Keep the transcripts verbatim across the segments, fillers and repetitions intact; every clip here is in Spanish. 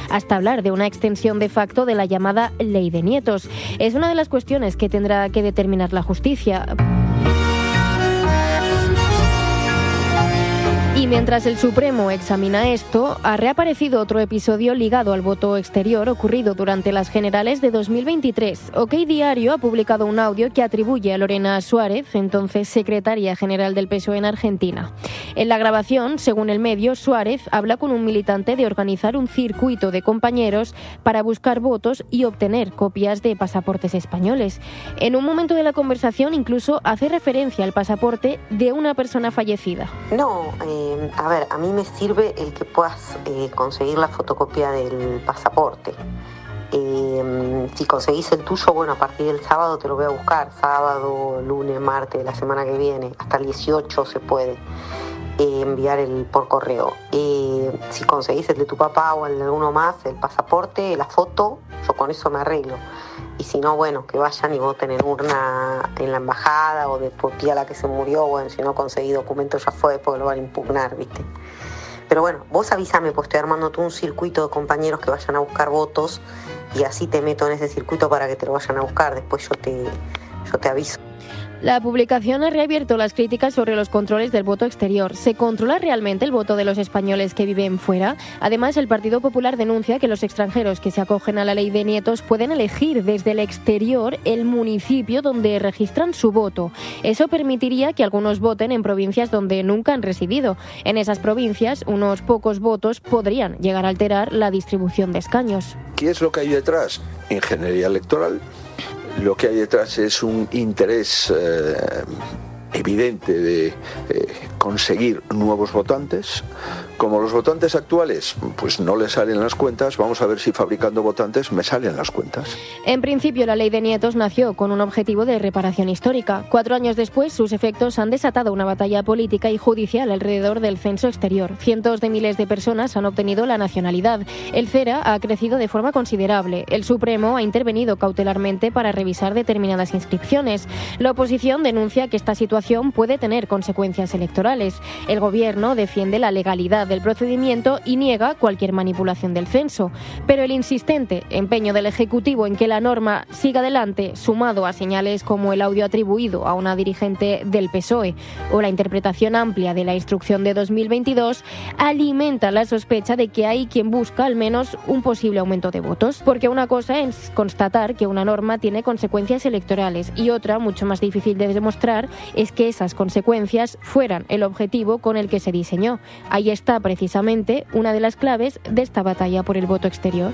hasta hablar de una extensión de facto de la llamada Ley de Nietos. Es una de las cuestiones que tendrá que determinar la justicia. Y mientras el Supremo examina esto, ha reaparecido otro episodio ligado al voto exterior ocurrido durante las generales de dos mil veintitrés. OK Diario ha publicado un audio que atribuye a Lorena Suárez, entonces secretaria general del P S O E en Argentina. En la grabación, según el medio, Suárez habla con un militante de organizar un circuito de compañeros para buscar votos y obtener copias de pasaportes españoles. En un momento de la conversación incluso hace referencia al pasaporte de una persona fallecida. No, eh... A ver, a mí me sirve el que puedas eh, conseguir la fotocopia del pasaporte. Eh, si conseguís el tuyo, bueno, a partir del sábado te lo voy a buscar. Sábado, lunes, martes, la semana que viene. Hasta el dieciocho se puede eh, enviar el por correo. Eh, si conseguís el de tu papá o el de alguno más, el pasaporte, la foto, yo con eso me arreglo. Y si no, bueno, que vayan y voten en urna en la embajada o de tu tía la que se murió. Bueno, si no conseguí documentos ya fue porque lo van a impugnar, ¿viste? Pero bueno, vos avísame, pues estoy armando tú un circuito de compañeros que vayan a buscar votos y así te meto en ese circuito para que te lo vayan a buscar. Después yo te, yo te aviso. La publicación ha reabierto las críticas sobre los controles del voto exterior. ¿Se controla realmente el voto de los españoles que viven fuera? Además, el Partido Popular denuncia que los extranjeros que se acogen a la Ley de Nietos pueden elegir desde el exterior el municipio donde registran su voto. Eso permitiría que algunos voten en provincias donde nunca han residido. En esas provincias, unos pocos votos podrían llegar a alterar la distribución de escaños. ¿Qué es lo que hay detrás? Ingeniería electoral. Lo que hay detrás es un interés eh, evidente de eh, conseguir nuevos votantes. Como los votantes actuales pues no les salen las cuentas, vamos a ver si fabricando votantes me salen las cuentas. En principio, la Ley de Nietos nació con un objetivo de reparación histórica. Cuatro años después, sus efectos han desatado una batalla política y judicial alrededor del censo exterior. Cientos de miles de personas han obtenido la nacionalidad. El CERA ha crecido de forma considerable. El Supremo ha intervenido cautelarmente para revisar determinadas inscripciones. La oposición denuncia que esta situación puede tener consecuencias electorales. El Gobierno defiende la legalidad del procedimiento y niega cualquier manipulación del censo. Pero el insistente empeño del Ejecutivo en que la norma siga adelante, sumado a señales como el audio atribuido a una dirigente del P S O E o la interpretación amplia de la instrucción de dos mil veintidós, alimenta la sospecha de que hay quien busca al menos un posible aumento de votos. Porque una cosa es constatar que una norma tiene consecuencias electorales y otra, mucho más difícil de demostrar, es que esas consecuencias fueran el objetivo con el que se diseñó. Ahí está precisamente una de las claves de esta batalla por el voto exterior.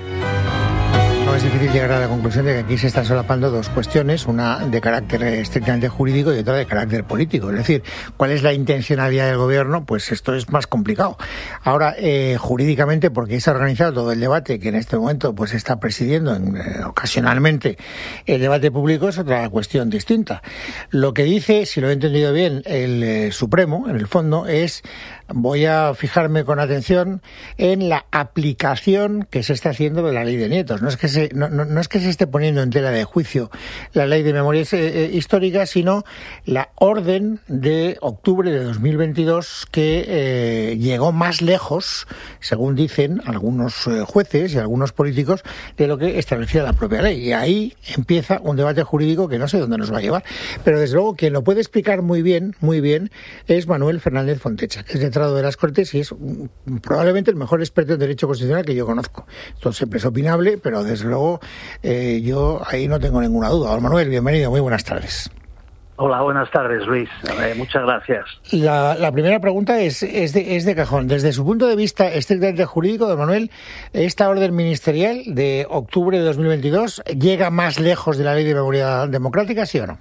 No es difícil llegar a la conclusión de que aquí se están solapando dos cuestiones, una de carácter estrictamente jurídico y otra de carácter político. Es decir, ¿cuál es la intencionalidad del gobierno? Pues esto es más complicado. Ahora, eh, jurídicamente, porque se ha organizado todo el debate que en este momento pues está presidiendo en, eh, ocasionalmente el debate público, es otra cuestión distinta. Lo que dice, si lo he entendido bien, el eh, Supremo, en el fondo, es: voy a fijarme con atención en la aplicación que se está haciendo de la Ley de Nietos. No es que se, no, no, no es que se esté poniendo en tela de juicio la Ley de Memoria eh, Histórica, sino la orden de octubre de dos mil veintidós que eh, llegó más lejos, según dicen algunos eh, jueces y algunos políticos, de lo que establecía la propia ley. Y ahí empieza un debate jurídico que no sé dónde nos va a llevar. Pero desde luego quien lo puede explicar muy bien, muy bien, es Manuel Fernández Fontecha, que es de de las Cortes y es um, probablemente el mejor experto en derecho constitucional que yo conozco. Esto siempre es opinable, pero desde luego eh, yo ahí no tengo ninguna duda. Don Manuel, bienvenido, muy buenas tardes. Hola, buenas tardes, Luis. Eh, muchas gracias. La, la primera pregunta es, es, de, es de cajón. Desde su punto de vista estrictamente jurídico, don Manuel, ¿esta orden ministerial de octubre de dos mil veintidós llega más lejos de la Ley de Memoria Democrática, sí o no?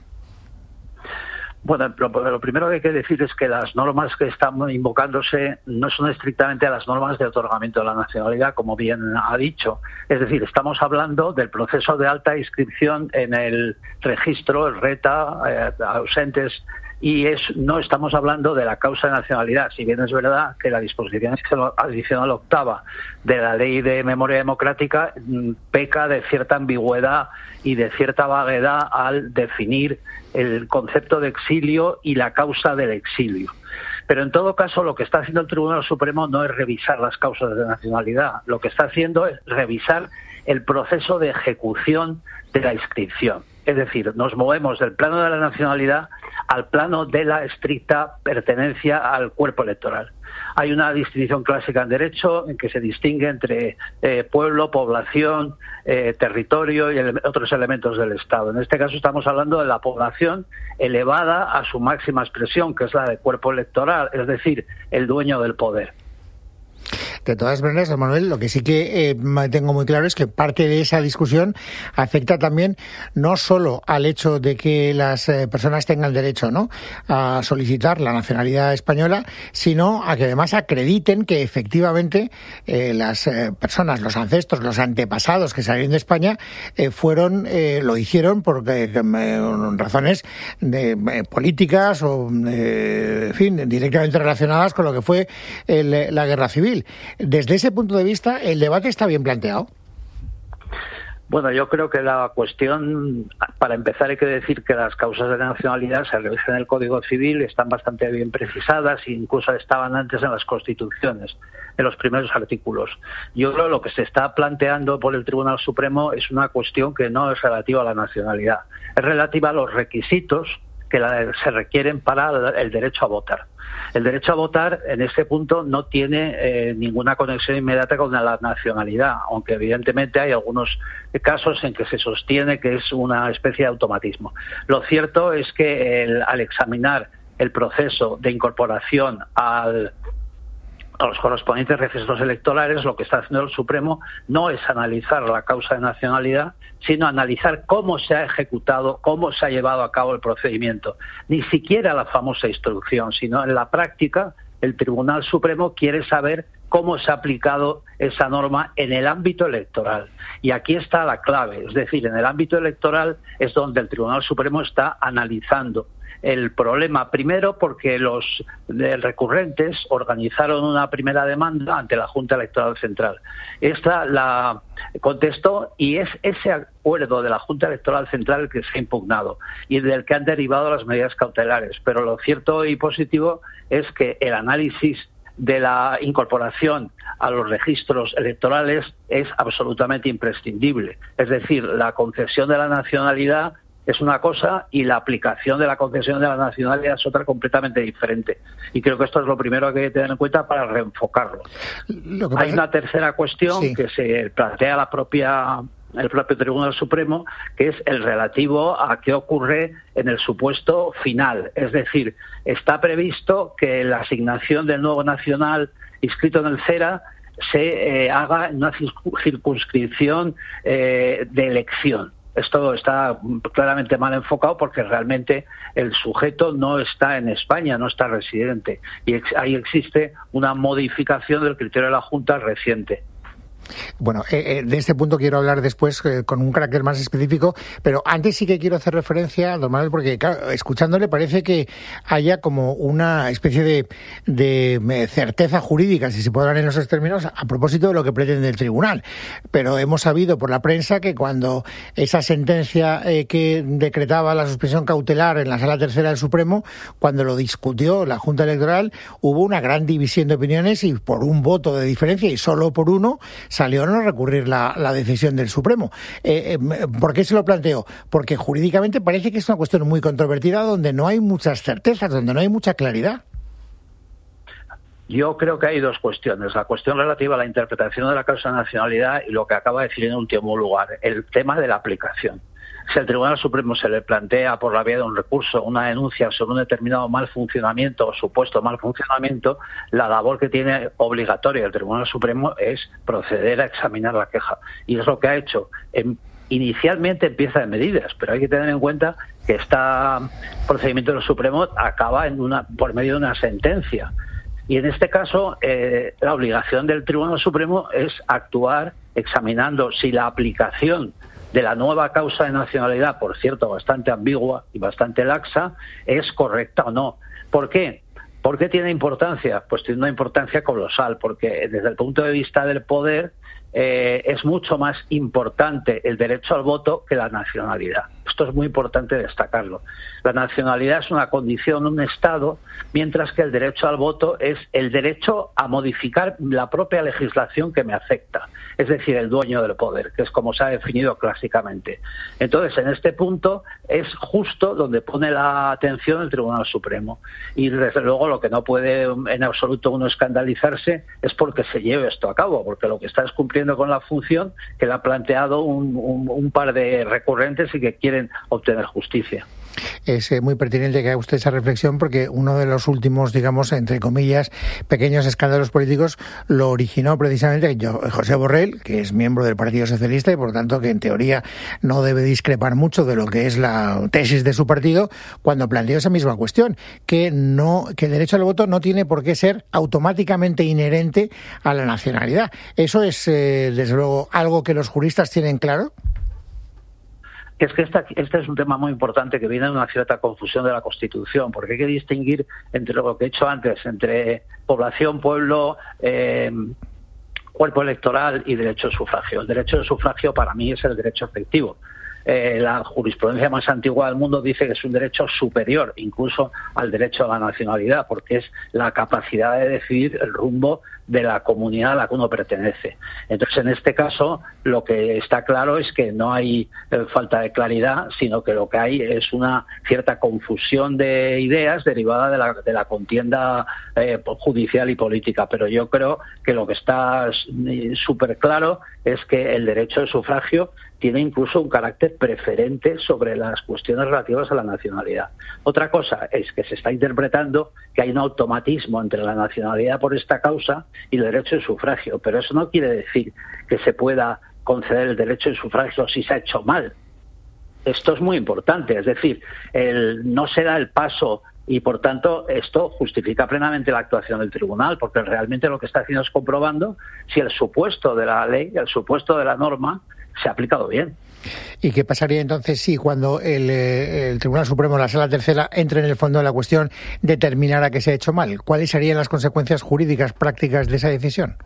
Bueno, lo, lo primero que hay que decir es que las normas que están invocándose no son estrictamente a las normas de otorgamiento de la nacionalidad, como bien ha dicho. Es decir, estamos hablando del proceso de alta inscripción en el registro, el RETA, eh, ausentes, y es, no estamos hablando de la causa de nacionalidad, si bien es verdad que la disposición adicional octava de la Ley de Memoria Democrática peca de cierta ambigüedad y de cierta vaguedad al definir el concepto de exilio y la causa del exilio. Pero en todo caso, lo que está haciendo el Tribunal Supremo no es revisar las causas de nacionalidad, lo que está haciendo es revisar el proceso de ejecución de la inscripción. Es decir, nos movemos del plano de la nacionalidad al plano de la estricta pertenencia al cuerpo electoral. Hay una distinción clásica en derecho en que se distingue entre eh, pueblo, población, eh, territorio y ele- otros elementos del Estado. En este caso estamos hablando de la población elevada a su máxima expresión, que es la del cuerpo electoral, es decir, el dueño del poder. De todas maneras, Manuel, lo que sí que eh, tengo muy claro es que parte de esa discusión afecta también no solo al hecho de que las eh, personas tengan derecho, ¿no?, a solicitar la nacionalidad española, sino a que además acrediten que efectivamente eh, las eh, personas, los ancestros, los antepasados que salieron de España eh, fueron, eh, lo hicieron por eh, razones de, eh, políticas o, eh, en fin, directamente relacionadas con lo que fue el, la guerra civil. Desde ese punto de vista, ¿el debate está bien planteado? Bueno, yo creo que la cuestión, para empezar hay que decir que las causas de nacionalidad se revisan en el Código Civil, están bastante bien precisadas e incluso estaban antes en las Constituciones, en los primeros artículos. Yo creo que lo que se está planteando por el Tribunal Supremo es una cuestión que no es relativa a la nacionalidad, es relativa a los requisitos que la, se requieren para el derecho a votar. El derecho a votar en este punto no tiene eh, ninguna conexión inmediata con la nacionalidad, aunque evidentemente hay algunos casos en que se sostiene que es una especie de automatismo. Lo cierto es que el, al examinar el proceso de incorporación al a los correspondientes registros electorales, lo que está haciendo el Supremo no es analizar la causa de nacionalidad, sino analizar cómo se ha ejecutado, cómo se ha llevado a cabo el procedimiento. Ni siquiera la famosa instrucción, sino en la práctica el Tribunal Supremo quiere saber cómo se ha aplicado esa norma en el ámbito electoral. Y aquí está la clave, es decir, en el ámbito electoral es donde el Tribunal Supremo está analizando el problema, primero porque los recurrentes organizaron una primera demanda ante la Junta Electoral Central. Esta la contestó y es ese acuerdo de la Junta Electoral Central el que se ha impugnado y del que han derivado las medidas cautelares. Pero lo cierto y positivo es que el análisis de la incorporación a los registros electorales es absolutamente imprescindible. Es decir, la concesión de la nacionalidad es una cosa y la aplicación de la concesión de la nacionalidad es otra completamente diferente. Y creo que esto es lo primero que hay que tener en cuenta para reenfocarlo. Lo que pasa... Hay una tercera cuestión sí. que se plantea la propia, el propio Tribunal Supremo, que es el relativo a qué ocurre en el supuesto final. Es decir, está previsto que la asignación del nuevo nacional inscrito en el CERA se eh, haga en una circunscripción eh, de elección. Esto está claramente mal enfocado porque realmente el sujeto no está en España, no está residente. Y ex- ahí existe una modificación del criterio de la Junta reciente. Bueno, eh, eh, de este punto quiero hablar después eh, con un carácter más específico, pero antes sí que quiero hacer referencia a don Manuel, porque claro, escuchándole parece que haya como una especie de, de eh, certeza jurídica, si se puede hablar en esos términos, a propósito de lo que pretende el tribunal. Pero hemos sabido por la prensa que cuando esa sentencia eh, que decretaba la suspensión cautelar en la Sala Tercera del Supremo, cuando lo discutió la Junta Electoral, hubo una gran división de opiniones y por un voto de diferencia, y solo por uno, salió a no recurrir la, la decisión del Supremo. Eh, eh, ¿Por qué se lo planteo? Porque jurídicamente parece que es una cuestión muy controvertida donde no hay muchas certezas, donde no hay mucha claridad. Yo creo que hay dos cuestiones. La cuestión relativa a la interpretación de la causa de nacionalidad y lo que acaba de decir en último lugar, el tema de la aplicación. Si al Tribunal Supremo se le plantea por la vía de un recurso una denuncia sobre un determinado mal funcionamiento o supuesto mal funcionamiento, la labor que tiene obligatoria el Tribunal Supremo es proceder a examinar la queja. Y es lo que ha hecho. En, inicialmente empieza de medidas, pero hay que tener en cuenta que este procedimiento del Supremo acaba en una, por medio de una sentencia. Y en este caso, eh, la obligación del Tribunal Supremo es actuar examinando si la aplicación de la nueva causa de nacionalidad, por cierto, bastante ambigua y bastante laxa, es correcta o no. ¿Por qué? ¿Por qué tiene importancia? Pues tiene una importancia colosal, porque desde el punto de vista del poder, eh, es mucho más importante el derecho al voto que la nacionalidad. Esto es muy importante destacarlo. La nacionalidad es una condición, un estado, mientras que el derecho al voto es el derecho a modificar la propia legislación que me afecta, es decir, el dueño del poder, que es como se ha definido clásicamente. Entonces, en este punto es justo donde pone la atención el Tribunal Supremo. Y desde luego lo que no puede en absoluto uno escandalizarse es porque se lleve esto a cabo, porque lo que está es cumpliendo con la función que le ha planteado un, un, un par de recurrentes y que quieren obtener justicia. Es eh, muy pertinente que haga usted esa reflexión porque uno de los últimos, digamos, entre comillas, pequeños escándalos políticos lo originó precisamente José Borrell, que es miembro del Partido Socialista y por lo tanto que en teoría no debe discrepar mucho de lo que es la tesis de su partido, cuando planteó esa misma cuestión, que no que el derecho al voto no tiene por qué ser automáticamente inherente a la nacionalidad. ¿Eso es, eh, desde luego, algo que los juristas tienen claro? Es que esta, este es un tema muy importante que viene de una cierta confusión de la Constitución, porque hay que distinguir entre lo que he hecho antes, entre población, pueblo, eh, cuerpo electoral y derecho de sufragio. El derecho de sufragio para mí es el derecho efectivo. Eh, la jurisprudencia más antigua del mundo dice que es un derecho superior incluso al derecho a la nacionalidad, porque es la capacidad de decidir el rumbo de la comunidad a la que uno pertenece. Entonces, en este caso, lo que está claro es que no hay eh, falta de claridad, sino que lo que hay es una cierta confusión de ideas derivada de la, de la contienda eh, judicial y política. Pero yo creo que lo que está súper claro es que el derecho de sufragio tiene incluso un carácter preferente sobre las cuestiones relativas a la nacionalidad. Otra cosa es que se está interpretando que hay un automatismo entre la nacionalidad por esta causa y el derecho de sufragio, pero eso no quiere decir que se pueda conceder el derecho de sufragio si se ha hecho mal. Esto es muy importante, es decir, el, no se da el paso y, por tanto, esto justifica plenamente la actuación del tribunal, porque realmente lo que está haciendo es comprobando si el supuesto de la ley, el supuesto de la norma, se ha aplicado bien. ¿Y qué pasaría entonces si cuando el, el Tribunal Supremo, la Sala Tercera, entre en el fondo de la cuestión, determinara que se ha hecho mal? ¿Cuáles serían las consecuencias jurídicas prácticas de esa decisión?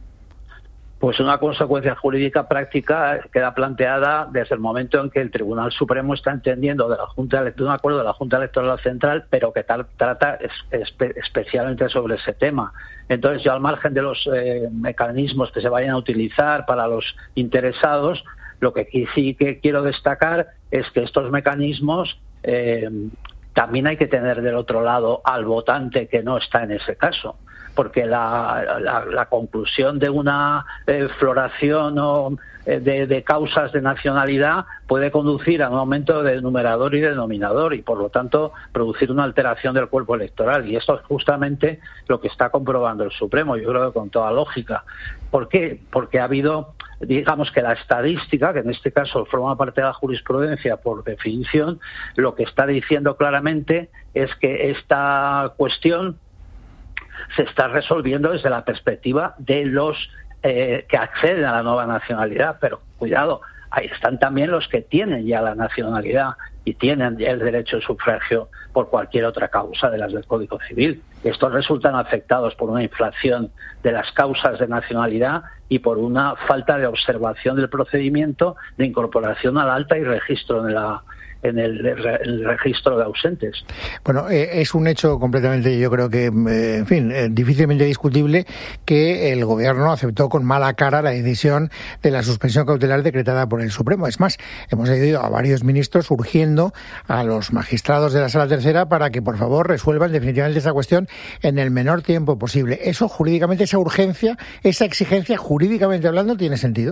Pues una consecuencia jurídica práctica queda planteada desde el momento en que el Tribunal Supremo está entendiendo de la Junta de un acuerdo de la Junta Electoral Central, pero que tal, trata espe, especialmente sobre ese tema. Entonces, yo, al margen de los eh, mecanismos que se vayan a utilizar para los interesados, lo que sí que quiero destacar es que estos mecanismos eh, también hay que tener del otro lado al votante que no está en ese caso, porque la, la, la conclusión de una eh, floración o de, de causas de nacionalidad puede conducir a un aumento de numerador y denominador y, por lo tanto, producir una alteración del cuerpo electoral. Y esto es justamente lo que está comprobando el Supremo, yo creo que con toda lógica. ¿Por qué? Porque ha habido, digamos que la estadística, que en este caso forma parte de la jurisprudencia por definición, lo que está diciendo claramente es que esta cuestión se está resolviendo desde la perspectiva de los eh, que acceden a la nueva nacionalidad, pero cuidado, ahí están también los que tienen ya la nacionalidad y tienen ya el derecho de sufragio por cualquier otra causa de las del Código Civil. Estos resultan afectados por una inflación de las causas de nacionalidad y por una falta de observación del procedimiento de incorporación al alta y registro de la en el, el registro de ausentes. Bueno, eh, es un hecho completamente, yo creo que, eh, en fin, eh, difícilmente discutible que el Gobierno aceptó con mala cara la decisión de la suspensión cautelar decretada por el Supremo. Es más, hemos oído a varios ministros urgiendo a los magistrados de la Sala Tercera para que, por favor, resuelvan definitivamente esta cuestión en el menor tiempo posible. ¿Eso jurídicamente, esa urgencia, esa exigencia, jurídicamente hablando, tiene sentido?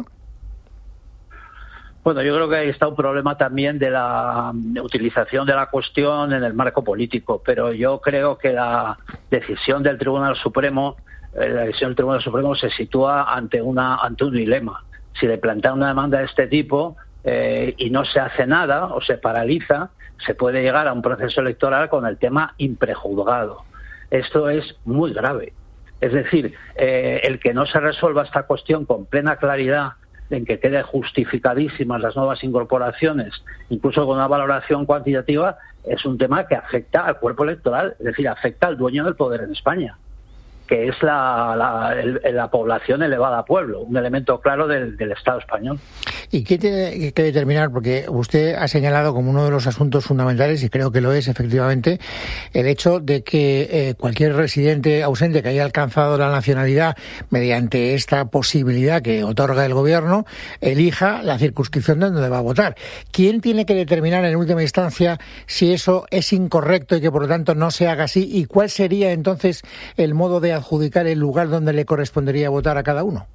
Bueno, yo creo que ahí está un problema también de la utilización de la cuestión en el marco político, pero yo creo que la decisión del Tribunal Supremo, la decisión del Tribunal Supremo se sitúa ante una ante un dilema. Si le plantean una demanda de este tipo eh, y no se hace nada o se paraliza, se puede llegar a un proceso electoral con el tema imprejuzgado. Esto es muy grave. Es decir, eh, el que no se resuelva esta cuestión con plena claridad, en que queden justificadísimas las nuevas incorporaciones, incluso con una valoración cuantitativa, es un tema que afecta al cuerpo electoral, es decir, afecta al dueño del poder en España. que es la, la, el, la población elevada a pueblo, un elemento claro del, del Estado español. ¿Y qué tiene que determinar? Porque usted ha señalado como uno de los asuntos fundamentales, y creo que lo es efectivamente, el hecho de que eh, cualquier residente ausente que haya alcanzado la nacionalidad mediante esta posibilidad que otorga el Gobierno, elija la circunscripción donde va a votar. ¿Quién tiene que determinar en última instancia si eso es incorrecto y que por lo tanto no se haga así? ¿Y cuál sería entonces el modo de adjudicar el lugar donde le correspondería votar a cada uno?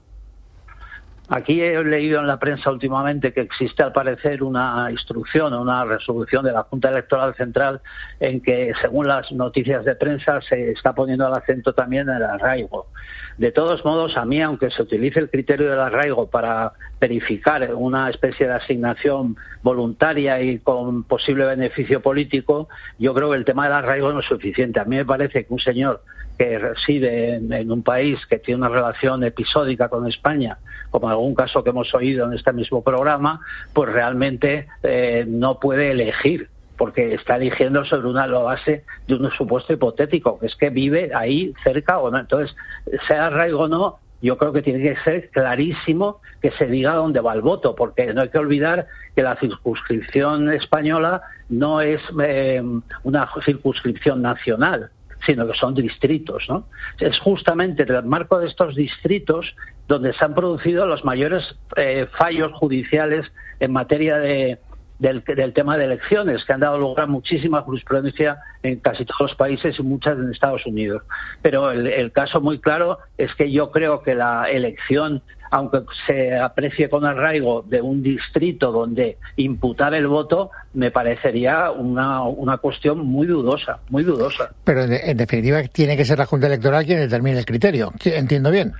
Aquí he leído en la prensa últimamente que existe, al parecer, una instrucción o una resolución de la Junta Electoral Central en que, según las noticias de prensa, se está poniendo el acento también en el arraigo. De todos modos, a mí, aunque se utilice el criterio del arraigo para verificar una especie de asignación voluntaria y con posible beneficio político, yo creo que el tema del arraigo no es suficiente. A mí me parece que un señor que reside en, en un país que tiene una relación episódica con España, como en algún caso que hemos oído en este mismo programa, pues realmente eh, no puede elegir, porque está eligiendo sobre una base de un supuesto hipotético, que es que vive ahí cerca o no. Entonces, sea arraigo o no, yo creo que tiene que ser clarísimo que se diga dónde va el voto, porque no hay que olvidar que la circunscripción española no es eh, una circunscripción nacional, sino que son distritos, ¿no? Es justamente en el marco de estos distritos donde se han producido los mayores eh, fallos judiciales en materia de, del, del tema de elecciones, que han dado lugar a muchísima jurisprudencia en casi todos los países y muchas en Estados Unidos. Pero el, el caso muy claro es que yo creo que la elección, aunque se aprecie con arraigo, de un distrito donde imputar el voto, me parecería una, una cuestión muy dudosa, muy dudosa. Pero en, en definitiva tiene que ser la Junta Electoral quien determine el criterio. ¿Entiendo bien?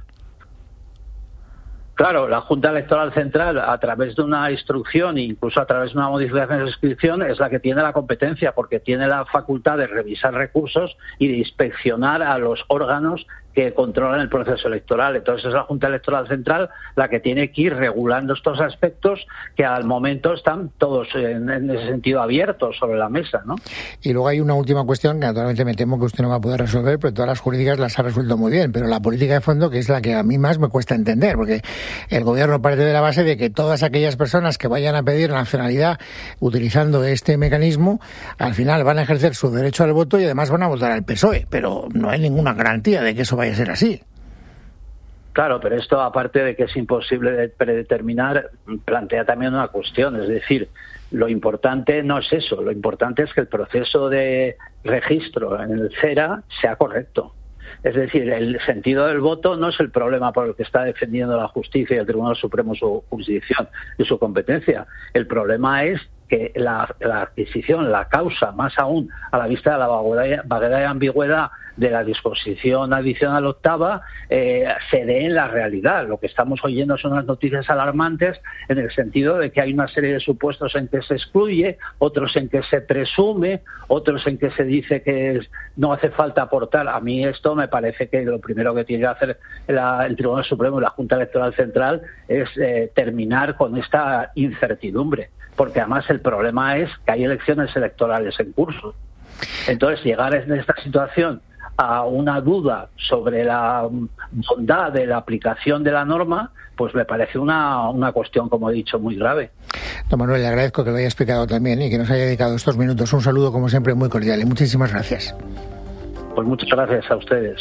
Claro, la Junta Electoral Central, a través de una instrucción e incluso a través de una modificación de inscripción, es la que tiene la competencia, porque tiene la facultad de revisar recursos y de inspeccionar a los órganos que controlan el proceso electoral. Entonces es la Junta Electoral Central la que tiene que ir regulando estos aspectos que al momento están todos en, en ese sentido abiertos sobre la mesa, ¿no? Y luego hay una última cuestión que naturalmente me temo que usted no va a poder resolver, pero todas las jurídicas las ha resuelto muy bien, pero la política de fondo, que es la que a mí más me cuesta entender, porque el Gobierno parte de la base de que todas aquellas personas que vayan a pedir nacionalidad utilizando este mecanismo, al final van a ejercer su derecho al voto y además van a votar al P S O E, pero no hay ninguna garantía de que eso vaya a ser así. Claro, pero esto, aparte de que es imposible de predeterminar, plantea también una cuestión, es decir, lo importante no es eso, lo importante es que el proceso de registro en el CERA sea correcto. Es decir, el sentido del voto no es el problema por el que está defendiendo la justicia y el Tribunal Supremo su jurisdicción y su competencia. El problema es que la, la adquisición, la causa, más aún a la vista de la vaguedad y ambigüedad de la disposición adicional octava, eh, se dé en la realidad. Lo que estamos oyendo son unas noticias alarmantes en el sentido de que hay una serie de supuestos en que se excluye, otros en que se presume, otros en que se dice que es, no hace falta aportar. A mí esto me parece que lo primero que tiene que hacer la, el Tribunal Supremo y la Junta Electoral Central es eh, terminar con esta incertidumbre, porque además el problema es que hay elecciones electorales en curso. Entonces, llegar en esta situación a una duda sobre la bondad de la aplicación de la norma, pues me parece una, una cuestión, como he dicho, muy grave. Don Manuel, le agradezco que lo haya explicado también y que nos haya dedicado estos minutos. Un saludo, como siempre, muy cordial y muchísimas gracias. Pues muchas gracias a ustedes.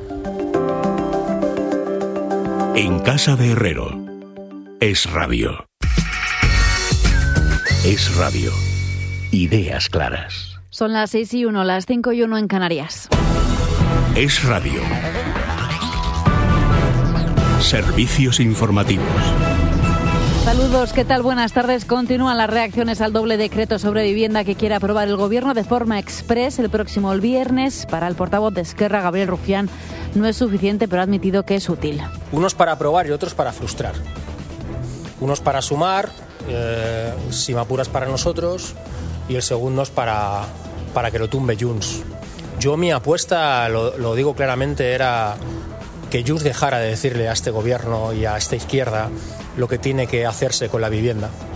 En casa de Herrero, Es Radio. Es Radio. Ideas claras. Son las seis y uno, las cinco y uno en Canarias. Es Radio. Servicios informativos. Saludos, ¿qué tal? Buenas tardes. Continúan las reacciones al doble decreto sobre vivienda que quiere aprobar el Gobierno de forma exprés el próximo viernes. Para el portavoz de Esquerra, Gabriel Rufián, no es suficiente, pero ha admitido que es útil. Unos para aprobar y otros para frustrar. Unos para sumar, eh, si me apuras para nosotros, y el segundo es para, para que lo tumbe Junts. Yo mi apuesta, lo, lo digo claramente, era que Junts dejara de decirle a este gobierno y a esta izquierda lo que tiene que hacerse con la vivienda.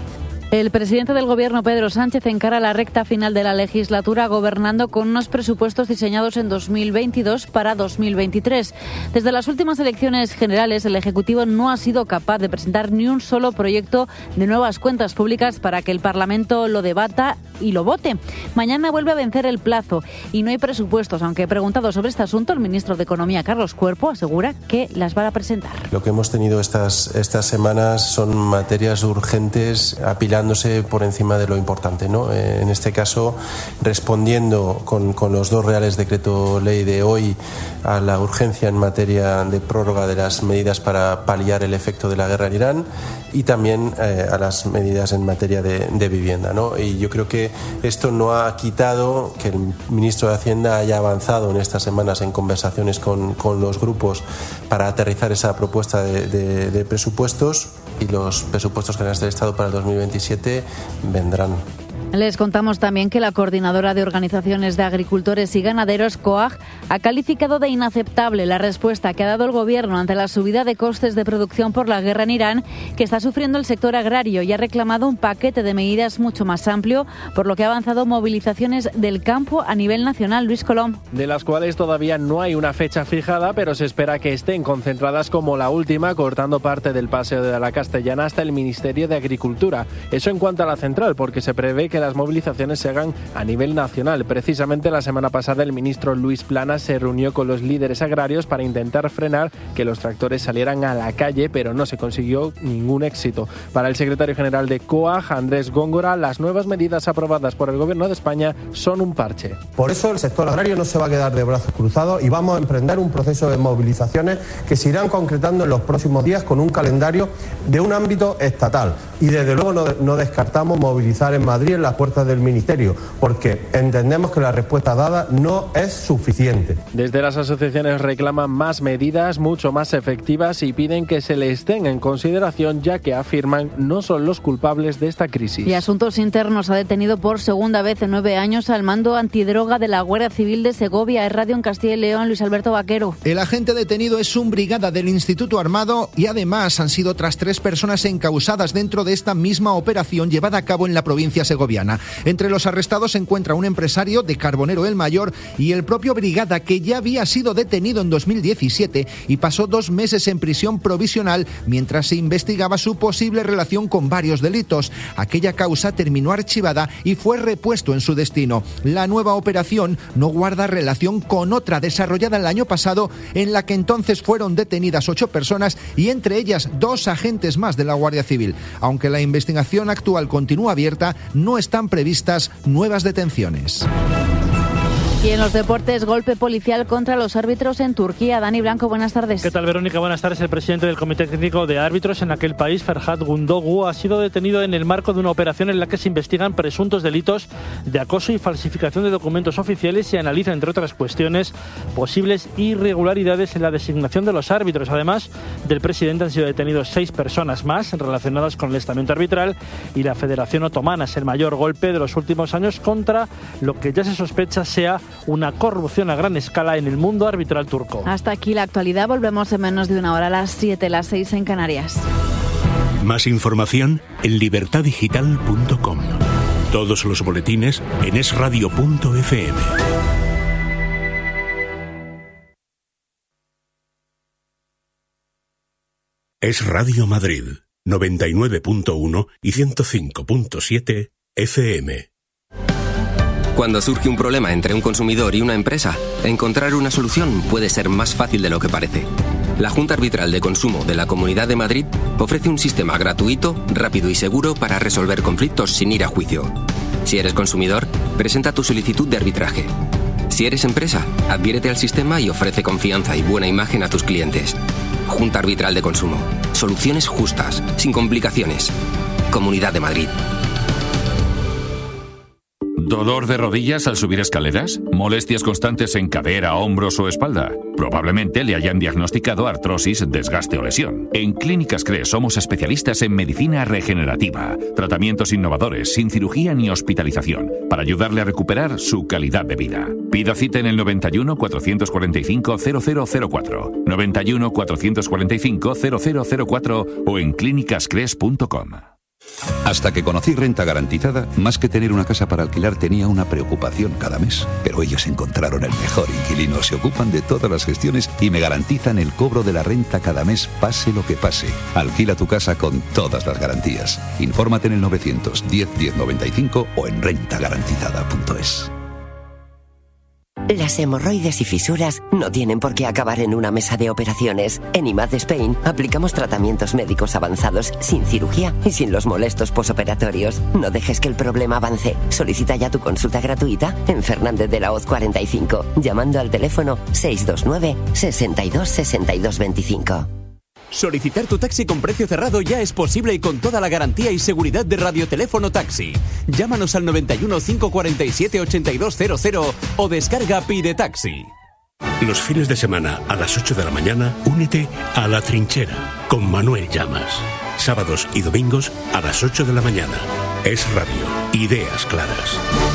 El presidente del Gobierno, Pedro Sánchez, encara la recta final de la legislatura gobernando con unos presupuestos diseñados en dos mil veintidós para dos mil veintitrés. Desde las últimas elecciones generales, el Ejecutivo no ha sido capaz de presentar ni un solo proyecto de nuevas cuentas públicas para que el Parlamento lo debata y lo vote. Mañana vuelve a vencer el plazo y no hay presupuestos, aunque preguntado sobre este asunto, el ministro de Economía, Carlos Cuerpo, asegura que las va a presentar. Lo que hemos tenido estas, estas semanas son materias urgentes apilando por encima de lo importante, ¿no? En este caso, respondiendo con, con los dos reales decreto ley de hoy a la urgencia en materia de prórroga de las medidas para paliar el efecto de la guerra en Irán y también eh, a las medidas en materia de, de vivienda, ¿no? Y yo creo que esto no ha quitado que el ministro de Hacienda haya avanzado en estas semanas en conversaciones con, con los grupos para aterrizar esa propuesta de, de, de presupuestos, y los presupuestos generales del Estado para el dos mil veintisiete vendrán. Les contamos también que la Coordinadora de Organizaciones de Agricultores y Ganaderos, COAG, ha calificado de inaceptable la respuesta que ha dado el Gobierno ante la subida de costes de producción por la guerra en Irán que está sufriendo el sector agrario, y ha reclamado un paquete de medidas mucho más amplio, por lo que ha avanzado movilizaciones del campo a nivel nacional. Luis Colom. De las cuales todavía no hay una fecha fijada, pero se espera que estén concentradas como la última, cortando parte del Paseo de la Castellana hasta el Ministerio de Agricultura. Eso en cuanto a la central, porque se prevé que las movilizaciones se hagan a nivel nacional. Precisamente la semana pasada el ministro Luis Planas se reunió con los líderes agrarios para intentar frenar que los tractores salieran a la calle, pero no se consiguió ningún éxito. Para el secretario general de COAG, Andrés Góngora, las nuevas medidas aprobadas por el Gobierno de España son un parche. Por eso el sector agrario no se va a quedar de brazos cruzados y vamos a emprender un proceso de movilizaciones que se irán concretando en los próximos días con un calendario de un ámbito estatal. Y desde luego no, no descartamos movilizar en Madrid en las puertas del Ministerio, porque entendemos que la respuesta dada no es suficiente. Desde las asociaciones reclaman más medidas, mucho más efectivas, y piden que se les tenga en consideración, ya que afirman no son los culpables de esta crisis. Y Asuntos Internos ha detenido por segunda vez en nueve años al mando antidroga de la Guardia Civil de Segovia. Es Radio en Castilla y León, Luis Alberto Vaquero. El agente detenido es un brigada del Instituto Armado y además han sido otras tres personas encausadas dentro de esta misma operación llevada a cabo en la provincia segoviana. Entre los arrestados se encuentra un empresario de Carbonero el Mayor y el propio brigada, que ya había sido detenido en dos mil diecisiete y pasó dos meses en prisión provisional mientras se investigaba su posible relación con varios delitos. Aquella causa terminó archivada y fue repuesto en su destino. La nueva operación no guarda relación con otra desarrollada el año pasado, en la que entonces fueron detenidas ocho personas y entre ellas dos agentes más de la Guardia Civil. Aunque la investigación actual continúa abierta, no están previstas nuevas detenciones. Y en los deportes, golpe policial contra los árbitros en Turquía. Dani Blanco, buenas tardes. ¿Qué tal, Verónica? Buenas tardes. El presidente del Comité Técnico de Árbitros en aquel país, Ferhat Gündoğdu, ha sido detenido en el marco de una operación en la que se investigan presuntos delitos de acoso y falsificación de documentos oficiales y analiza, entre otras cuestiones, posibles irregularidades en la designación de los árbitros. Además del presidente, han sido detenidos seis personas más relacionadas con el estamento arbitral y la Federación Otomana. Es el mayor golpe de los últimos años contra lo que ya se sospecha sea una corrupción a gran escala en el mundo arbitral turco. Hasta aquí la actualidad. Volvemos en menos de una hora, a las siete, las seis en Canarias. Más información en libertad digital punto com. Todos los boletines en es radio punto efe eme. Es Radio Madrid, noventa y nueve punto uno y ciento cinco punto siete efe eme. Cuando surge un problema entre un consumidor y una empresa, encontrar una solución puede ser más fácil de lo que parece. La Junta Arbitral de Consumo de la Comunidad de Madrid ofrece un sistema gratuito, rápido y seguro para resolver conflictos sin ir a juicio. Si eres consumidor, presenta tu solicitud de arbitraje. Si eres empresa, adhiérete al sistema y ofrece confianza y buena imagen a tus clientes. Junta Arbitral de Consumo. Soluciones justas, sin complicaciones. Comunidad de Madrid. ¿Dolor de rodillas al subir escaleras? ¿Molestias constantes en cadera, hombros o espalda? Probablemente le hayan diagnosticado artrosis, desgaste o lesión. En Clínicas C R E somos especialistas en medicina regenerativa, tratamientos innovadores, sin cirugía ni hospitalización, para ayudarle a recuperar su calidad de vida. Pida cita en el noventa y uno, cuatrocientos cuarenta y cinco, cero cero cero cuatro, noventa y uno, cuatrocientos cuarenta y cinco, cero cero cero cuatro o en clínicas cres punto com. Hasta que conocí Renta Garantizada, más que tener una casa para alquilar tenía una preocupación cada mes. Pero ellos encontraron el mejor inquilino, se ocupan de todas las gestiones y me garantizan el cobro de la renta cada mes, pase lo que pase. Alquila tu casa con todas las garantías. Infórmate en el novecientos diez diez noventa y cinco o en renta garantizada punto es. Las hemorroides y fisuras no tienen por qué acabar en una mesa de operaciones. En I M A D Spain aplicamos tratamientos médicos avanzados sin cirugía y sin los molestos posoperatorios. No dejes que el problema avance. Solicita ya tu consulta gratuita en Fernández de la Hoz cuarenta y cinco, llamando al teléfono seis dos nueve, sesenta y dos, sesenta y dos veinticinco. Solicitar tu taxi con precio cerrado ya es posible y con toda la garantía y seguridad de Radioteléfono Taxi. Llámanos al noventa y uno, cinco cuarenta y siete, ochenta y dos cero cero o descarga Pide Taxi. Los fines de semana a las ocho de la mañana, únete a La Trinchera con Manuel Llamas. Sábados y domingos a las ocho de la mañana. Es Radio. Ideas claras.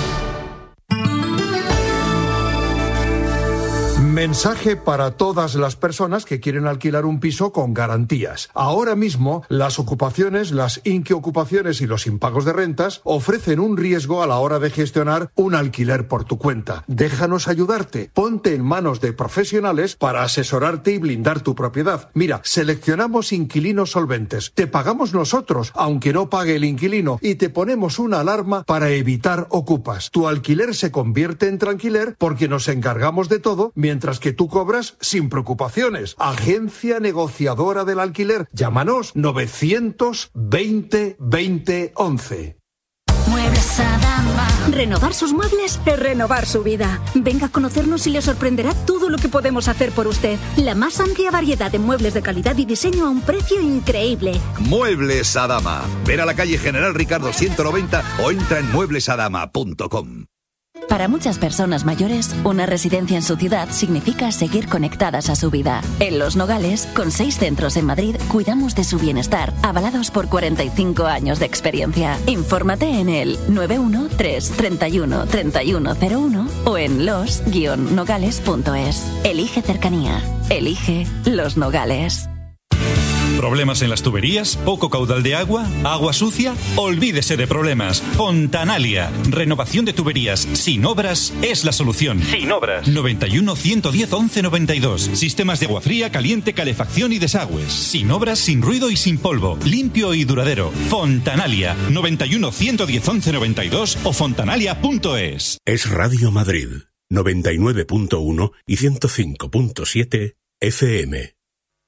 Mensaje para todas las personas que quieren alquilar un piso con garantías. Ahora mismo, las ocupaciones, las inquiocupaciones y los impagos de rentas ofrecen un riesgo a la hora de gestionar un alquiler por tu cuenta. Déjanos ayudarte. Ponte en manos de profesionales para asesorarte y blindar tu propiedad. Mira, seleccionamos inquilinos solventes. Te pagamos nosotros, aunque no pague el inquilino, y te ponemos una alarma para evitar ocupas. Tu alquiler se convierte en tranquiler porque nos encargamos de todo, mientras que tú cobras sin preocupaciones. Agencia negociadora del alquiler. Llámanos novecientos veinte veinte once. Muebles Adama. Renovar sus muebles es renovar su vida. Venga a conocernos y le sorprenderá todo lo que podemos hacer por usted. La más amplia variedad de muebles de calidad y diseño a un precio increíble. Muebles Adama. Ven a la calle General Ricardo ciento noventa o entra en muebles adama punto com. Para muchas personas mayores, una residencia en su ciudad significa seguir conectadas a su vida. En Los Nogales, con seis centros en Madrid, cuidamos de su bienestar, avalados por cuarenta y cinco años de experiencia. Infórmate en el nueve uno tres, treinta y uno, treinta y uno cero uno o en los guion nogales punto es. Elige cercanía. Elige Los Nogales. ¿Problemas en las tuberías? ¿Poco caudal de agua? ¿Agua sucia? Olvídese de problemas. Fontanalia. Renovación de tuberías sin obras es la solución. Sin obras. noventa y uno, ciento diez, once noventa y dos. Sistemas de agua fría, caliente, calefacción y desagües. Sin obras, sin ruido y sin polvo. Limpio y duradero. Fontanalia. noventa y uno, ciento diez, once noventa y dos o fontanalia punto es. Es Radio Madrid. noventa y nueve punto uno y ciento cinco punto siete F M.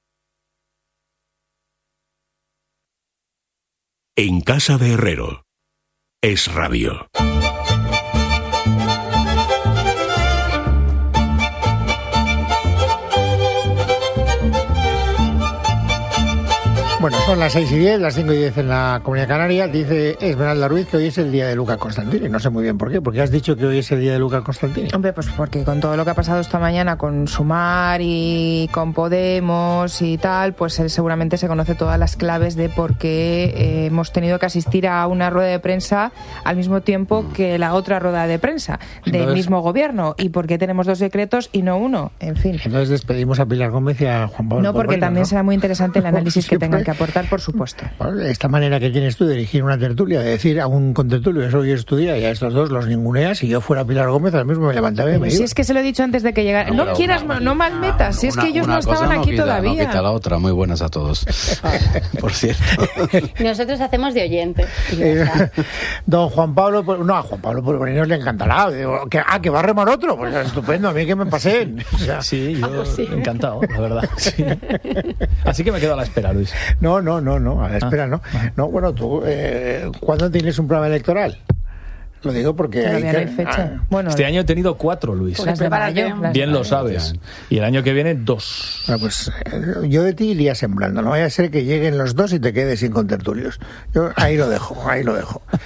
En casa de Herrero. Es Radio. Bueno, son las seis y diez, las cinco y diez en la Comunidad Canaria. Dice Esmeralda Ruiz que hoy es el día de Luca Constantini. No sé muy bien por qué. ¿Por qué has dicho que hoy es el día de Luca Constantini? Hombre, pues porque con todo lo que ha pasado esta mañana con Sumar y con Podemos y tal, pues él seguramente se conoce todas las claves de por qué eh, hemos tenido que asistir a una rueda de prensa al mismo tiempo que la otra rueda de prensa del Entonces, mismo gobierno, y por qué tenemos dos decretos y no uno. En fin. Entonces despedimos a Pilar Gómez y a Juan Pablo. No, porque Polvorino, también ¿no? será muy interesante el análisis que tengan que aportar, por supuesto. Bueno, esta manera que tienes tú de dirigir una tertulia, de decir a un contertulio, eso hoy es tu día, y a estos dos los ninguneas, si yo fuera Pilar Gómez, ahora mismo me levantaba y me iba. Si es que se lo he dicho antes de que llegara. No, no quieras, una, no malmetas, si es una, que ellos no estaban no aquí quita, todavía. No quita la otra. Muy buenas a todos. Por cierto. Nosotros hacemos de oyente. Eh, don Juan Pablo, no, a Juan Pablo Polvorino le encantará. Digo, que, ah, que va a remar otro, pues estupendo, a mí que me pasen. O sea, sí, yo ah, sí. encantado, la verdad. Sí. Así que me quedo a la espera, Luis. No, no, no, no, a la espera no. No, bueno, tú, eh, ¿cuándo tienes un programa electoral? Lo digo porque hay que... fecha. Ah, bueno, este año he tenido cuatro, Luis. Pues las de mayo, las Bien de lo sabes. Y el año que viene, dos. Bueno, pues yo de ti iría sembrando. No vaya a ser que lleguen los dos y te quedes sin contertulios. Yo ahí lo dejo, ahí lo dejo.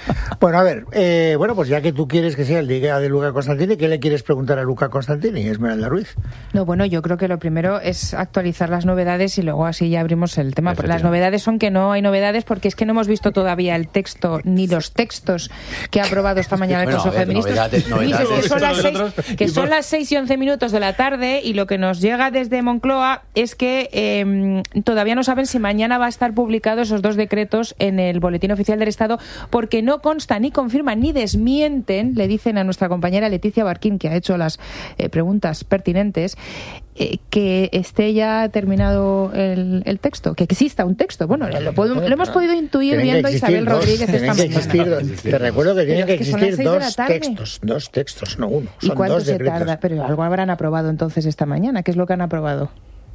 Bueno, a ver, eh, bueno, pues ya que tú quieres que sea el día de Luca Constantini, ¿qué le quieres preguntar a Luca Constantini, Esmeralda Ruiz? No, bueno, yo creo que lo primero es actualizar las novedades y luego así ya abrimos el tema. Las novedades son que no hay novedades porque es que no hemos visto todavía el texto ni los textos que ha aprobado esta mañana el bueno, Consejo ver, de Ministros. Novedades, novedades. Dice que son, las seis, que son las seis y once minutos de la tarde y lo que nos llega desde Moncloa es que eh, todavía no saben si mañana va a estar publicado esos dos decretos en el Boletín Oficial del Estado porque no consta, ni confirman, ni desmienten, le dicen a nuestra compañera Leticia Barquín, que ha hecho las eh, preguntas pertinentes, eh, que esté ya terminado el, el texto, que exista un texto. Bueno, lo, puedo, lo hemos podido intuir viendo a Isabel dos, Rodríguez esta mañana. Existir, te recuerdo que tienen que existir que dos textos, dos textos, no uno. ¿Y son cuánto dos se decretos. tarda? Pero algo habrán aprobado entonces esta mañana. ¿Qué es lo que han aprobado?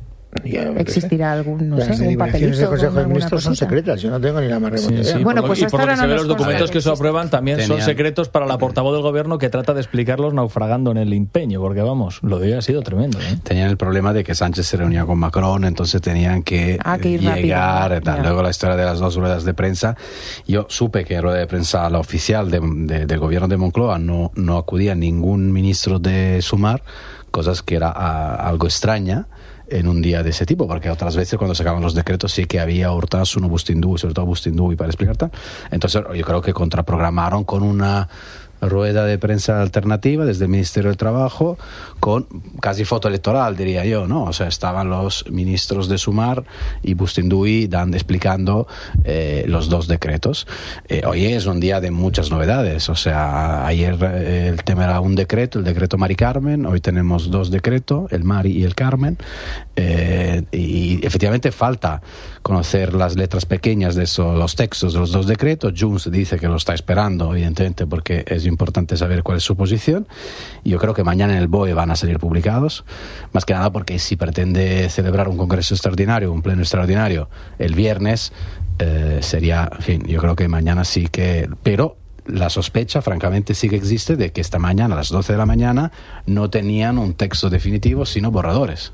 ¿Existirá algún, no Las sé, un papelito? Las Consejo de Ministros son cosita? secretas, yo no tengo ni la más remota idea. Sí, sí, bueno, por pues lo, y hasta por lo ahora que se no ve, nos los documentos consta que se aprueban también Tenían... son secretos para la portavoz del gobierno que trata de explicarlos naufragando en el empeño, porque vamos, lo de hoy ha sido tremendo. ¿eh? Tenían el problema de que Sánchez se reunía con Macron, entonces tenían que, ah, que ir llegar, rápido, tal. Luego la historia de las dos ruedas de prensa. Yo supe que en rueda de prensa la oficial de, de, del gobierno de Moncloa no, no acudía ningún ministro de Sumar, cosas que era a, algo extraña en un día de ese tipo, porque otras veces cuando sacaban los decretos sí que había Urtasun, Bustindu, sobre todo Bustindu, y para explicar tal. Entonces yo creo que contraprogramaron con una rueda de prensa alternativa desde el Ministerio del Trabajo con casi foto electoral, diría yo, ¿no? O sea, estaban los ministros de Sumar y Bustinduy dando, explicando eh, los dos decretos. Eh, hoy es un día de muchas novedades, o sea, ayer eh, el tema era un decreto, el decreto Mari Carmen, hoy tenemos dos decretos, el Mari y el Carmen, eh, y efectivamente falta conocer las letras pequeñas de eso, los textos de los dos decretos. Junts dice que lo está esperando, evidentemente, porque es importante saber cuál es su posición. Yo creo que mañana en el B O E van a salir publicados, más que nada porque si pretende celebrar un congreso extraordinario, un pleno extraordinario el viernes, eh, sería, en fin, yo creo que mañana sí que, pero la sospecha francamente sí que existe de que esta mañana a las doce de la mañana no tenían un texto definitivo sino borradores.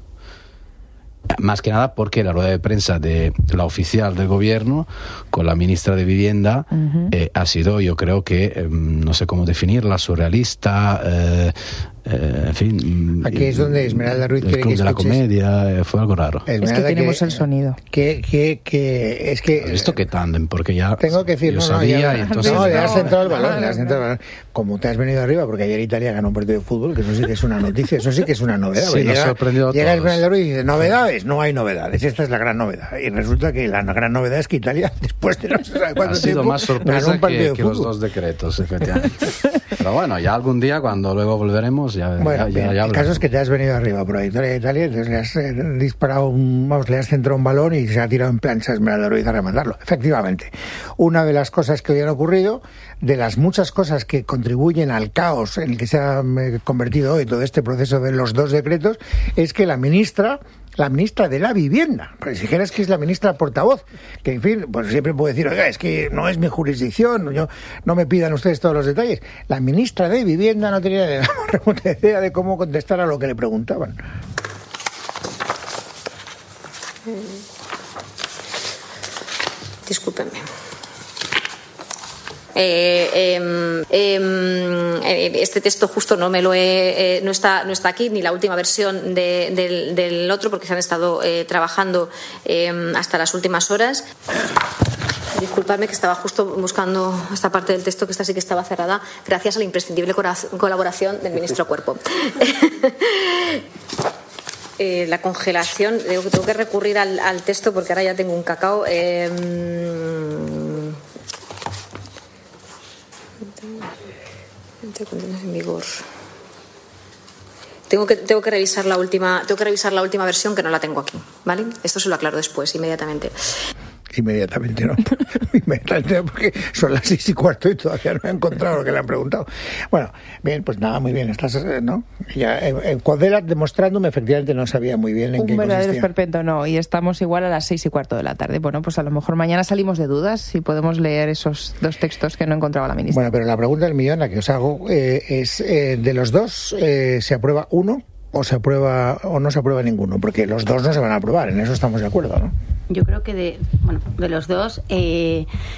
Más que nada porque la rueda de prensa de la oficial del gobierno con la ministra de Vivienda uh-huh. eh, ha sido, yo creo que, eh, no sé cómo definirla, surrealista, eh, eh, en fin. Aquí es donde Esmeralda Ruiz quiere que escuches. El club de la comedia, eh, fue algo raro. Esmeralda, es que tenemos que, el sonido. Que, que, que, es que... ¿Has visto qué tándem? Porque ya... Tengo que decir, yo no, sabía no, ya, y entonces... No, le has centrado el balón, le has centrado el balón. Como te has venido arriba, porque ayer Italia ganó un partido de fútbol, que eso sí que es una noticia, eso sí que es una novedad. Sí, nos llega, sorprendió a llega todos. Esmeralda Ruiz y dice, ¿novedades? No hay novedades, esta es la gran novedad. Y resulta que la gran novedad es que Italia, después de no sé cuánto ha sido tiempo, más sorpresa que, que los fútbol. dos decretos, efectivamente. Pero bueno, ya algún día, cuando luego volveremos, ya, bueno, ya, ya, ya el caso es que te has venido arriba por la victoria de Italia, entonces le has eh, disparado, un, vamos, le has centrado un balón y se ha tirado en plancha Esmeralda Ruiz a rematarlo. Efectivamente, una de las cosas que hoy han ocurrido, de las muchas cosas que contribuyen al caos en el que se ha eh, convertido hoy todo este proceso de los dos decretos, es que la ministra la ministra de la Vivienda, pero si dijeras que es la ministra portavoz, que en fin, pues siempre puedo decir, oiga, es que no es mi jurisdicción, yo, no me pidan ustedes todos los detalles. La ministra de Vivienda no tenía ni la más remota idea de cómo contestar a lo que le preguntaban. Discúlpenme. Eh, eh, eh, este texto justo no me lo he, eh, no está no está aquí, ni la última versión de, del, del otro, porque se han estado eh, trabajando eh, hasta las últimas horas. Disculpadme, que estaba justo buscando esta parte del texto, que esta sí que estaba cerrada, gracias a la imprescindible colaboración del ministro Cuerpo. Eh, la congelación, digo que tengo que recurrir al, al texto porque ahora ya tengo un cacao. Eh, en vigor. Tengo que tengo que revisar la última tengo que revisar la última versión, que no la tengo aquí, ¿vale? Esto se lo aclaro después, inmediatamente. Inmediatamente no, inmediatamente no, porque son las seis y cuarto y todavía no he encontrado lo que le han preguntado. Bueno, bien, pues nada, muy bien, estás, ¿no? Ya, eh, Codela demostrándome, efectivamente no sabía muy bien en Un qué consistía. Un verdadero esperpento, no, y estamos igual a las seis y cuarto de la tarde. Bueno, pues a lo mejor mañana salimos de dudas y podemos leer esos dos textos que no encontraba la ministra. Bueno, pero la pregunta del millón, la que os hago, eh, es, eh, de los dos, eh, ¿se aprueba uno o se aprueba o no se aprueba ninguno? Porque los dos no se van a aprobar, en eso estamos de acuerdo, ¿no? Yo creo que de, bueno, de los dos, eh,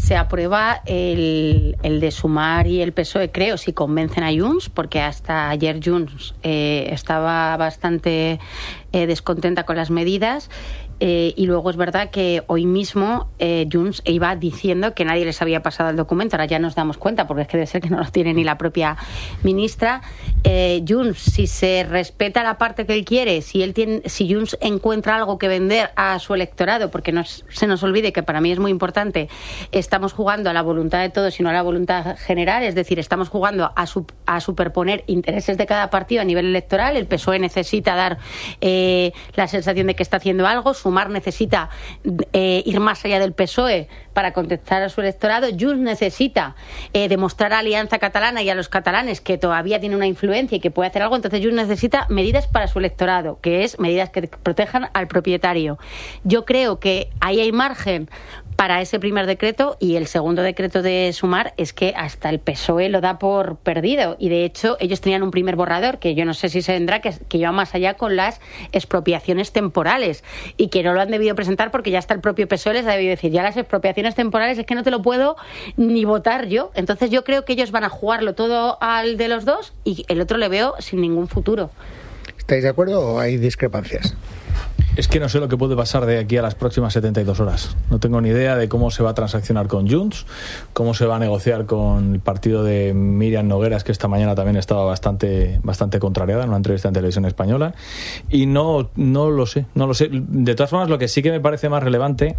se aprueba el, el de Sumar y el P S O E, creo, si convencen a Junts, porque hasta ayer Junts eh, estaba bastante eh, descontenta con las medidas. Eh, y luego es verdad que hoy mismo eh, Junts iba diciendo que nadie les había pasado el documento. Ahora ya nos damos cuenta, porque es que debe ser que no lo tiene ni la propia ministra. Eh, Junts, si se respeta la parte que él quiere, si él tiene, si Junts encuentra algo que vender a su electorado, porque no se nos olvide que para mí es muy importante, estamos jugando a la voluntad de todos y no a la voluntad general, es decir, estamos jugando a, su, a superponer intereses de cada partido a nivel electoral. El P S O E necesita dar eh, la sensación de que está haciendo algo. Sumar necesita eh, ir más allá del P S O E para contestar a su electorado. Junts necesita eh, demostrar a Alianza Catalana y a los catalanes que todavía tiene una influencia y que puede hacer algo. Entonces Junts necesita medidas para su electorado, que es medidas que protejan al propietario. Yo creo que ahí hay margen para ese primer decreto, y el segundo decreto de Sumar es que hasta el P S O E lo da por perdido, y de hecho ellos tenían un primer borrador que yo no sé si se vendrá, que, que iba más allá con las expropiaciones temporales, y que no lo han debido presentar porque ya hasta el propio P S O E les ha debido decir, ya las expropiaciones temporales es que no te lo puedo ni votar yo. Entonces yo creo que ellos van a jugarlo todo al de los dos y el otro le veo sin ningún futuro. ¿Estáis de acuerdo o hay discrepancias? Es que no sé lo que puede pasar de aquí a las próximas setenta y dos horas. No tengo ni idea de cómo se va a transaccionar con Junts, cómo se va a negociar con el partido de Míriam Nogueras, que esta mañana también estaba bastante, bastante contrariada en una entrevista en Televisión Española. Y no, no lo sé, no lo sé. De todas formas, lo que sí que me parece más relevante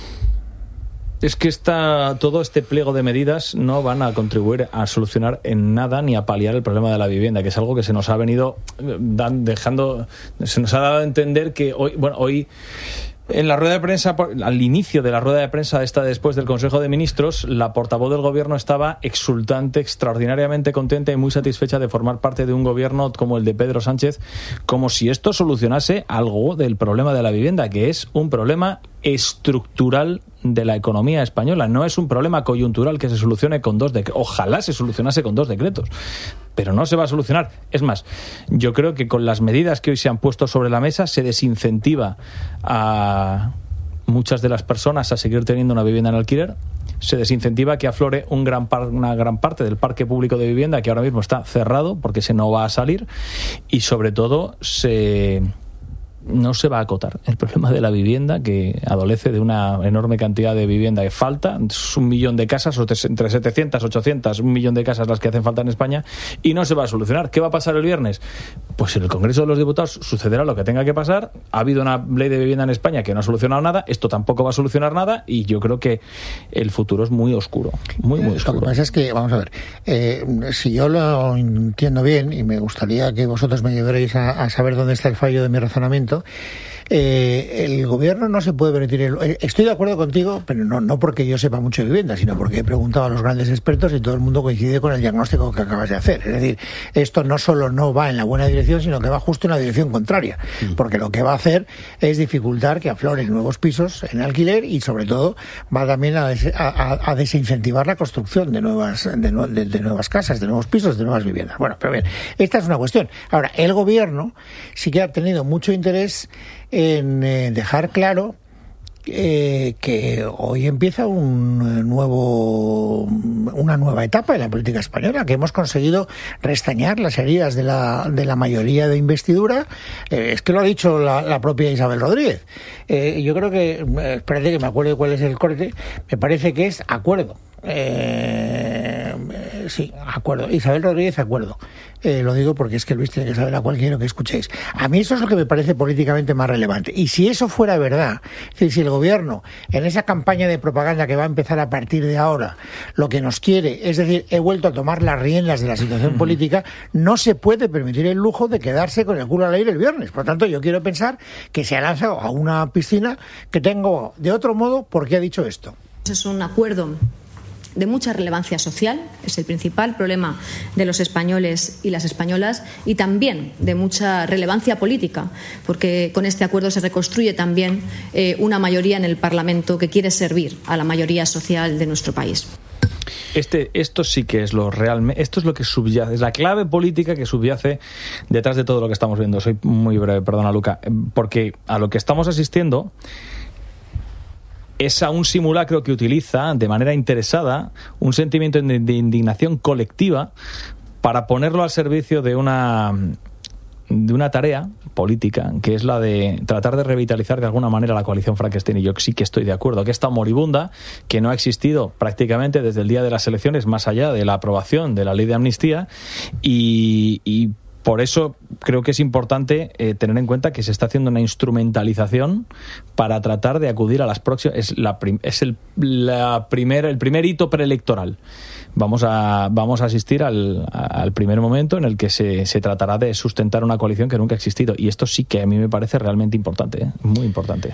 es que esta, todo este pliego de medidas no van a contribuir a solucionar en nada ni a paliar el problema de la vivienda, que es algo que se nos ha venido dan, dejando, se nos ha dado a entender que hoy, bueno, hoy en la rueda de prensa, al inicio de la rueda de prensa esta después del Consejo de Ministros, la portavoz del gobierno estaba exultante, extraordinariamente contenta y muy satisfecha de formar parte de un gobierno como el de Pedro Sánchez, como si esto solucionase algo del problema de la vivienda, que es un problema estructural de la economía española. No es un problema coyuntural que se solucione con dos decretos. Ojalá se solucionase con dos decretos, pero no se va a solucionar. Es más, yo creo que con las medidas que hoy se han puesto sobre la mesa se desincentiva a muchas de las personas a seguir teniendo una vivienda en alquiler, se desincentiva que aflore un gran par, una gran parte del parque público de vivienda que ahora mismo está cerrado porque se no va a salir, y sobre todo se... no se va a acotar el problema de la vivienda, que adolece de una enorme cantidad de vivienda que falta. Es un millón de casas, entre setecientas, ochocientas, un millón de casas las que hacen falta en España, y no se va a solucionar. ¿Qué va a pasar el viernes? Pues en el Congreso de los Diputados sucederá lo que tenga que pasar. Ha habido una ley de vivienda en España que no ha solucionado nada, esto tampoco va a solucionar nada, y yo creo que el futuro es muy oscuro, muy, muy oscuro. Lo que pasa es que, vamos a ver, eh, si yo lo entiendo bien, y me gustaría que vosotros me ayudarais a, a saber dónde está el fallo de mi razonamiento, Eh, el gobierno no se puede permitir el, estoy de acuerdo contigo, pero no, no porque yo sepa mucho de vivienda, sino porque he preguntado a los grandes expertos y todo el mundo coincide con el diagnóstico que acabas de hacer. Es decir, esto no solo no va en la buena dirección, sino que va justo en la dirección contraria, porque lo que va a hacer es dificultar que afloren nuevos pisos en alquiler, y sobre todo va también a, des, a, a desincentivar la construcción de nuevas de, de, de nuevas casas, de nuevos pisos, de nuevas viviendas. Bueno, pero bien, esta es una cuestión. Ahora, el gobierno sí que ha tenido mucho interés en eh, dejar claro eh, que hoy empieza un nuevo una nueva etapa en la política española, que hemos conseguido restañar las heridas de la de la mayoría de investidura. Eh, es que lo ha dicho la, la propia Isabel Rodríguez. Eh, yo creo que, eh, espérate que me acuerdo cuál es el corte, me parece que es acuerdo. Eh, sí, acuerdo. Isabel Rodríguez, acuerdo. Eh, lo digo porque es que Luis tiene que saber a cuál quiero que escuchéis. A mí eso es lo que me parece políticamente más relevante. Y si eso fuera verdad, es decir, si el gobierno, en esa campaña de propaganda que va a empezar a partir de ahora, lo que nos quiere, es decir, he vuelto a tomar las riendas de la situación política, no se puede permitir el lujo de quedarse con el culo al aire el viernes. Por lo tanto, yo quiero pensar que se ha lanzado a una piscina que tengo de otro modo porque ha dicho esto. Es un acuerdo de mucha relevancia social, es el principal problema de los españoles y las españolas, y también de mucha relevancia política, porque con este acuerdo se reconstruye también eh, una mayoría en el Parlamento que quiere servir a la mayoría social de nuestro país. Este, esto sí que es lo realmente, esto es lo que subyace, es la clave política que subyace detrás de todo lo que estamos viendo. Soy muy breve, perdona Luca, porque a lo que estamos asistiendo es a un simulacro que utiliza de manera interesada un sentimiento de, de indignación colectiva para ponerlo al servicio de una de una tarea política, que es la de tratar de revitalizar de alguna manera la coalición Frankenstein. Y yo sí que estoy de acuerdo, que está moribunda, que no ha existido prácticamente desde el día de las elecciones, más allá de la aprobación de la ley de amnistía, y, y por eso creo que es importante eh, tener en cuenta que se está haciendo una instrumentalización para tratar de acudir a las próximas. Es, la prim, es el, la primer, el primer hito preelectoral. Vamos a, vamos a asistir al, al primer momento en el que se, se tratará de sustentar una coalición que nunca ha existido. Y esto sí que a mí me parece realmente importante, ¿eh? Muy importante.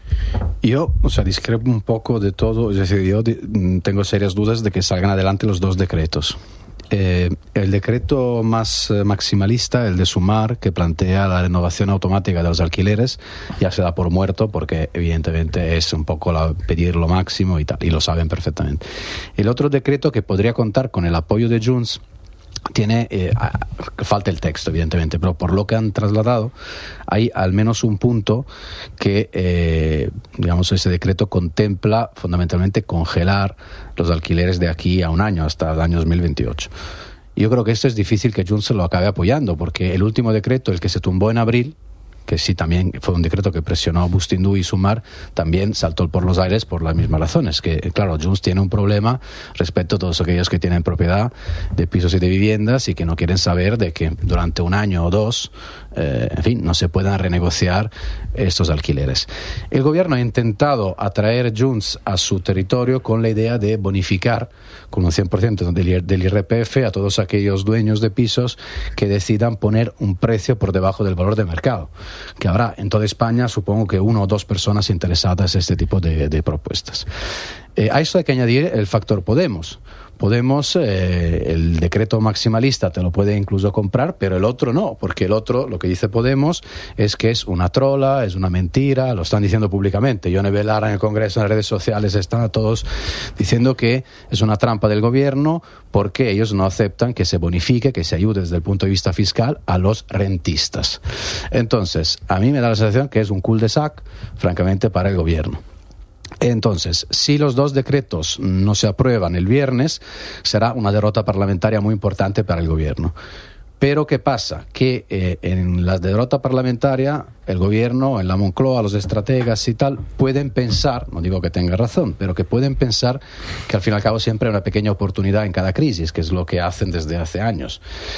Yo, o sea, discrepo un poco de todo. Es decir, yo tengo serias dudas de que salgan adelante los dos decretos. Eh, el decreto más eh, maximalista, el de Sumar, que plantea la renovación automática de los alquileres, ya se da por muerto porque evidentemente es un poco la, pedir lo máximo y tal, y lo saben perfectamente. El otro decreto que podría contar con el apoyo de Junts tiene, eh, falta el texto evidentemente, pero por lo que han trasladado hay al menos un punto que eh, digamos ese decreto contempla fundamentalmente congelar los alquileres de aquí a un año, hasta el año dos mil veintiocho. Yo creo que esto es difícil que Junts se lo acabe apoyando, porque el último decreto, el que se tumbó en abril, que sí también fue un decreto que presionó Bustindu y Sumar, también saltó por los aires por las mismas razones, que claro, Junts tiene un problema respecto a todos aquellos que tienen propiedad de pisos y de viviendas y que no quieren saber de que durante un año o dos, eh, en fin, no se puedan renegociar estos alquileres. El gobierno ha intentado atraer Junts a su territorio con la idea de bonificar con un cien por ciento del, del I R P F a todos aquellos dueños de pisos que decidan poner un precio por debajo del valor de mercado, que habrá en toda España, supongo que una o dos personas interesadas en este tipo de, de propuestas. Eh, a esto hay que añadir el factor Podemos. Podemos, eh, el decreto maximalista te lo puede incluso comprar, pero el otro no, porque el otro, lo que dice Podemos, es que es una trola, es una mentira, lo están diciendo públicamente. Yone Belarra en el Congreso, en las redes sociales, están todos diciendo que es una trampa del gobierno porque ellos no aceptan que se bonifique, que se ayude desde el punto de vista fiscal a los rentistas. Entonces, a mí me da la sensación que es un cul-de-sac, francamente, para el gobierno. Entonces, si los dos decretos no se aprueban el viernes, será una derrota parlamentaria muy importante para el gobierno. Pero ¿qué pasa? Que eh, en la derrota parlamentaria, el gobierno, en la Moncloa, los estrategas y tal, pueden pensar, no digo que tenga razón, pero que pueden pensar que al fin y al cabo siempre hay una pequeña oportunidad en cada crisis, que es lo que hacen desde hace años.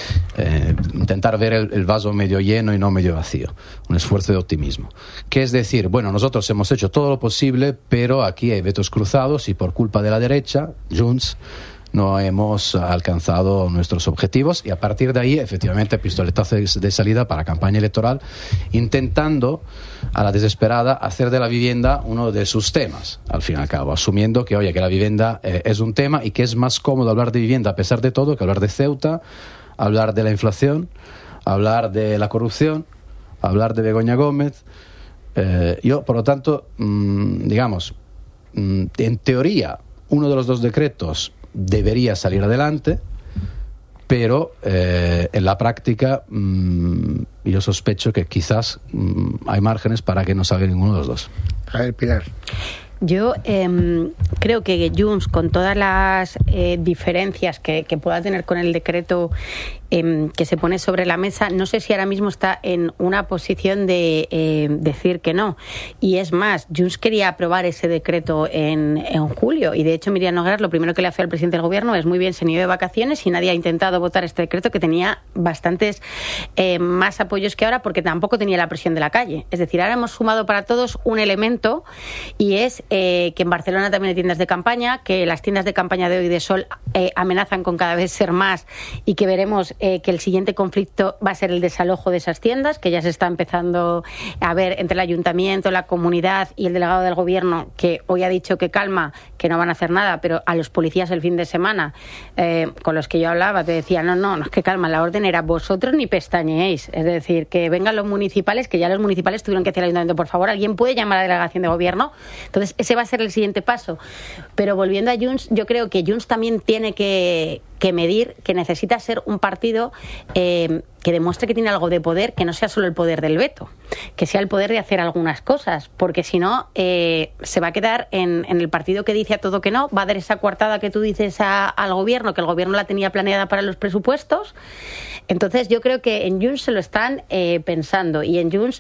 Eh, intentar ver el, el vaso medio lleno y no medio vacío. Un esfuerzo de optimismo. Que es decir, bueno, nosotros hemos hecho todo lo posible, pero aquí hay vetos cruzados y por culpa de la derecha, Junts, no hemos alcanzado nuestros objetivos, y a partir de ahí, efectivamente, pistoletazo de salida para campaña electoral, intentando a la desesperada hacer de la vivienda uno de sus temas, al fin y al cabo, asumiendo que, oye, que la vivienda eh, es un tema y que es más cómodo hablar de vivienda a pesar de todo que hablar de Ceuta, hablar de la inflación, hablar de la corrupción, hablar de Begoña Gómez. Eh, yo, por lo tanto, mmm, digamos, mmm, en teoría, uno de los dos decretos debería salir adelante, pero eh, en la práctica mmm, yo sospecho que quizás mmm, hay márgenes para que no salga ninguno de los dos. A ver, Pilar. Yo eh, creo que Junts, con todas las eh, diferencias que, que pueda tener con el decreto eh, que se pone sobre la mesa, no sé si ahora mismo está en una posición de eh, decir que no. Y es más, Junts quería aprobar ese decreto en, en julio, y de hecho Miriam Nogueras lo primero que le hace al presidente del gobierno es: muy bien, se han ido de vacaciones y nadie ha intentado votar este decreto, que tenía bastantes eh, más apoyos que ahora, porque tampoco tenía la presión de la calle. Es decir, ahora hemos sumado para todos un elemento, y es Eh, que en Barcelona también hay tiendas de campaña, que las tiendas de campaña de Hoy de Sol eh, amenazan con cada vez ser más, y que veremos eh, que el siguiente conflicto va a ser el desalojo de esas tiendas, que ya se está empezando a ver entre el ayuntamiento, la comunidad y el delegado del gobierno, que hoy ha dicho que calma, que no van a hacer nada, pero a los policías el fin de semana eh, con los que yo hablaba te decían: no, no, no es que calma, la orden era vosotros ni pestañeéis, es decir, que vengan los municipales, que ya los municipales tuvieron que decir al ayuntamiento: por favor, alguien puede llamar a la delegación de gobierno. Entonces ese va a ser el siguiente paso. Pero volviendo a Junts, yo creo que Junts también tiene tiene que, que medir que necesita ser un partido eh, que demuestre que tiene algo de poder, que no sea solo el poder del veto, que sea el poder de hacer algunas cosas, porque si no eh, se va a quedar en, en el partido que dice a todo que no, va a dar esa coartada que tú dices a, al gobierno, que el gobierno la tenía planeada para los presupuestos. Entonces yo creo que en Junts se lo están eh, pensando, y en Junts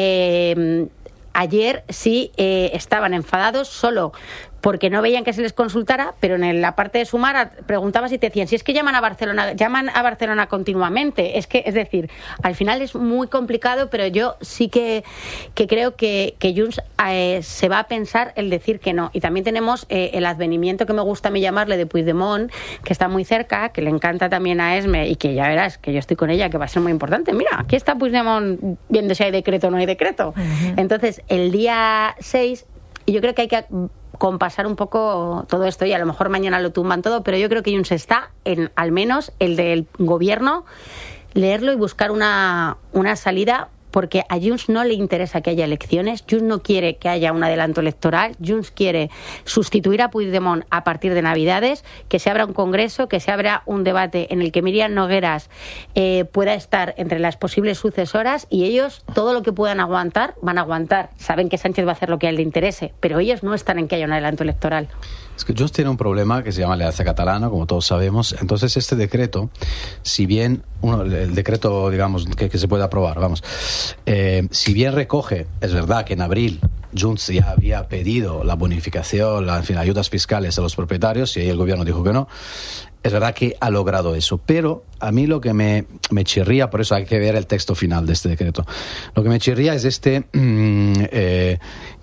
eh, ayer sí eh, estaban enfadados solo porque no veían que se les consultara, pero en la parte de Sumar preguntabas y te decían, si es que llaman a Barcelona, llaman a Barcelona continuamente. Es que, es decir, al final es muy complicado, pero yo sí que, que creo que, que Junts eh, se va a pensar el decir que no. Y también tenemos eh, el advenimiento, que me gusta a mí llamarle, de Puigdemont, que está muy cerca, que le encanta también a Esme, y que ya verás que yo estoy con ella, que va a ser muy importante. Mira, aquí está Puigdemont viendo si hay decreto o no hay decreto. Uh-huh. Entonces, el día seis, y yo creo que hay que compasar un poco todo esto, y a lo mejor mañana lo tumban todo, pero yo creo que Junts está en, al menos el del gobierno, leerlo y buscar una, una salida, porque a Junts no le interesa que haya elecciones, Junts no quiere que haya un adelanto electoral, Junts quiere sustituir a Puigdemont a partir de Navidades, que se abra un congreso, que se abra un debate en el que Míriam Nogueras eh, pueda estar entre las posibles sucesoras, y ellos todo lo que puedan aguantar, van a aguantar. Saben que Sánchez va a hacer lo que a él le interese, pero ellos no están en que haya un adelanto electoral. Es que Junts tiene un problema que se llama Alianza Catalana, como todos sabemos. Entonces este decreto, si bien uno, el decreto, digamos, que, que se puede aprobar, vamos, eh, si bien recoge, es verdad que en abril Junts ya había pedido la bonificación, la, en fin, ayudas fiscales a los propietarios, y ahí el gobierno dijo que no. Es verdad que ha logrado eso, pero a mí lo que me, me chirría, por eso hay que ver el texto final de este decreto, lo que me chirría es este mm, eh,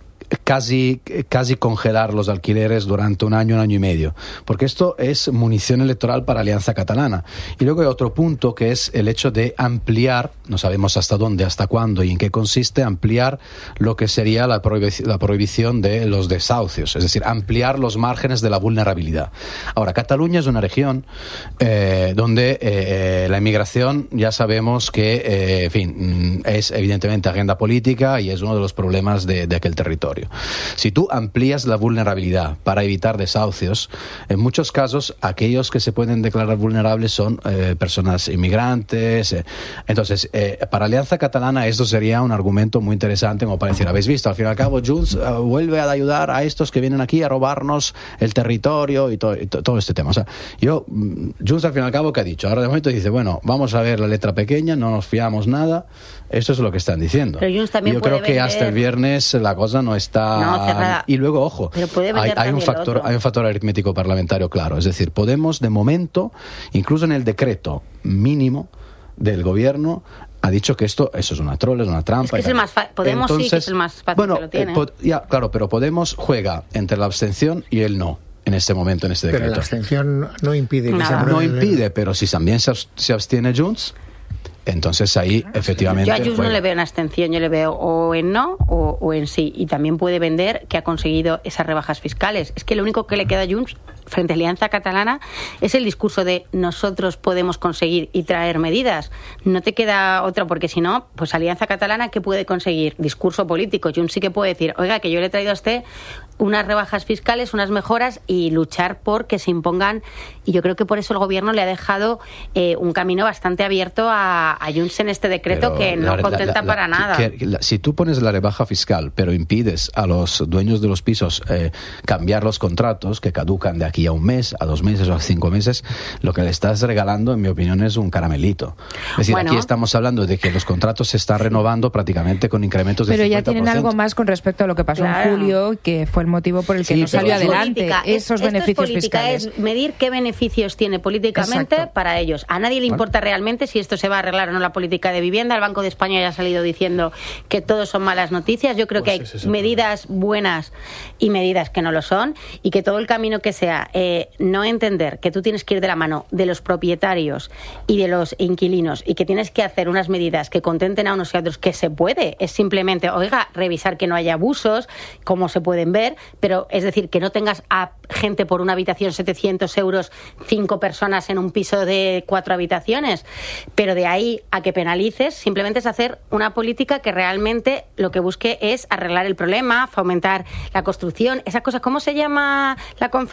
casi, casi congelar los alquileres durante un año, un año y medio, porque esto es munición electoral para Alianza Catalana. Y luego hay otro punto, que es el hecho de ampliar, no sabemos hasta dónde, hasta cuándo y en qué consiste, ampliar lo que sería la, prohibi- la prohibición de los desahucios, es decir, ampliar los márgenes de la vulnerabilidad. Ahora, Cataluña es una región eh, donde eh, la inmigración, ya sabemos que, eh, en fin, es evidentemente agenda política y es uno de los problemas de, de aquel territorio. Si tú amplías la vulnerabilidad para evitar desahucios, en muchos casos aquellos que se pueden declarar vulnerables son eh, personas inmigrantes. Eh. Entonces, eh, para Alianza Catalana esto sería un argumento muy interesante, como para decir, habéis visto, al fin y al cabo Junts uh, vuelve a ayudar a estos que vienen aquí a robarnos el territorio y, to- y to- todo este tema. O sea, yo, Junts al fin y al cabo, ¿qué ha dicho? Ahora de momento dice, bueno, vamos a ver la letra pequeña, no nos fiamos nada. Esto es lo que están diciendo. Pero Junts también yo puede creo que vender... hasta el viernes la cosa no está... No, cerrada. Y luego, ojo, Pero puede hay, vender hay un también factor, lo otro. hay un factor aritmético parlamentario claro. Es decir, Podemos, de momento, incluso en el decreto mínimo del gobierno, ha dicho que esto, eso es una troll, es una trampa. Es que es el más fa- Podemos Entonces, sí que es el más fácil, bueno, que lo tiene. eh, pod- ya, claro, pero Podemos juega entre la abstención y el no en este momento, en este decreto. Pero la abstención no impide que se No apruebe. impide, pero si también se, abs- se abstiene Junts, entonces ahí efectivamente... Yo a Junts no juega. le veo en abstención, yo le veo o en no o, o en sí. Y también puede vender que ha conseguido esas rebajas fiscales. Es que lo único que le queda a Junts frente a Alianza Catalana es el discurso de nosotros podemos conseguir y traer medidas. No te queda otra, porque si no, pues Alianza Catalana, ¿qué puede conseguir? Discurso político. Junts sí que puede decir, oiga, que yo le he traído a usted unas rebajas fiscales, unas mejoras, y luchar por que se impongan. Y yo creo que por eso el gobierno le ha dejado eh, un camino bastante abierto a, a Junts en este decreto, Pero que no la- contenta la- la- para nada. que- que la- si tú pones la rebaja fiscal, pero impides a los dueños de los pisos eh, cambiar los contratos que caducan de aquí a un mes, a dos meses o a cinco meses, lo que le estás regalando, en mi opinión, es un caramelito. Es decir, Bueno. aquí estamos hablando de que los contratos se están renovando prácticamente con incrementos de Pero ya cincuenta por ciento. tienen algo más con respecto a lo que pasó Claro. en julio, que fue el motivo por el que Sí, no pero salió es adelante. Política. Es- Esos esto beneficios es política, fiscales. es medir qué beneficios tiene políticamente Exacto. para ellos. A nadie le importa realmente si esto se va a arreglar o no la política de vivienda. El Banco de España ya ha salido diciendo que todo son malas noticias. Yo creo Pues que ese hay es el medidas buenas y medidas que no lo son, y que todo el camino que sea eh, no entender que tú tienes que ir de la mano de los propietarios y de los inquilinos, y que tienes que hacer unas medidas que contenten a unos y a otros, que se puede. Es simplemente, oiga, revisar que no haya abusos, como se pueden ver, pero es decir, que no tengas a gente por una habitación setecientos euros, cinco personas en un piso de cuatro habitaciones. Pero de ahí a que penalices, simplemente es hacer una política que realmente lo que busque es arreglar el problema, fomentar la construcción, esas cosas. ¿Cómo se llama la conferencia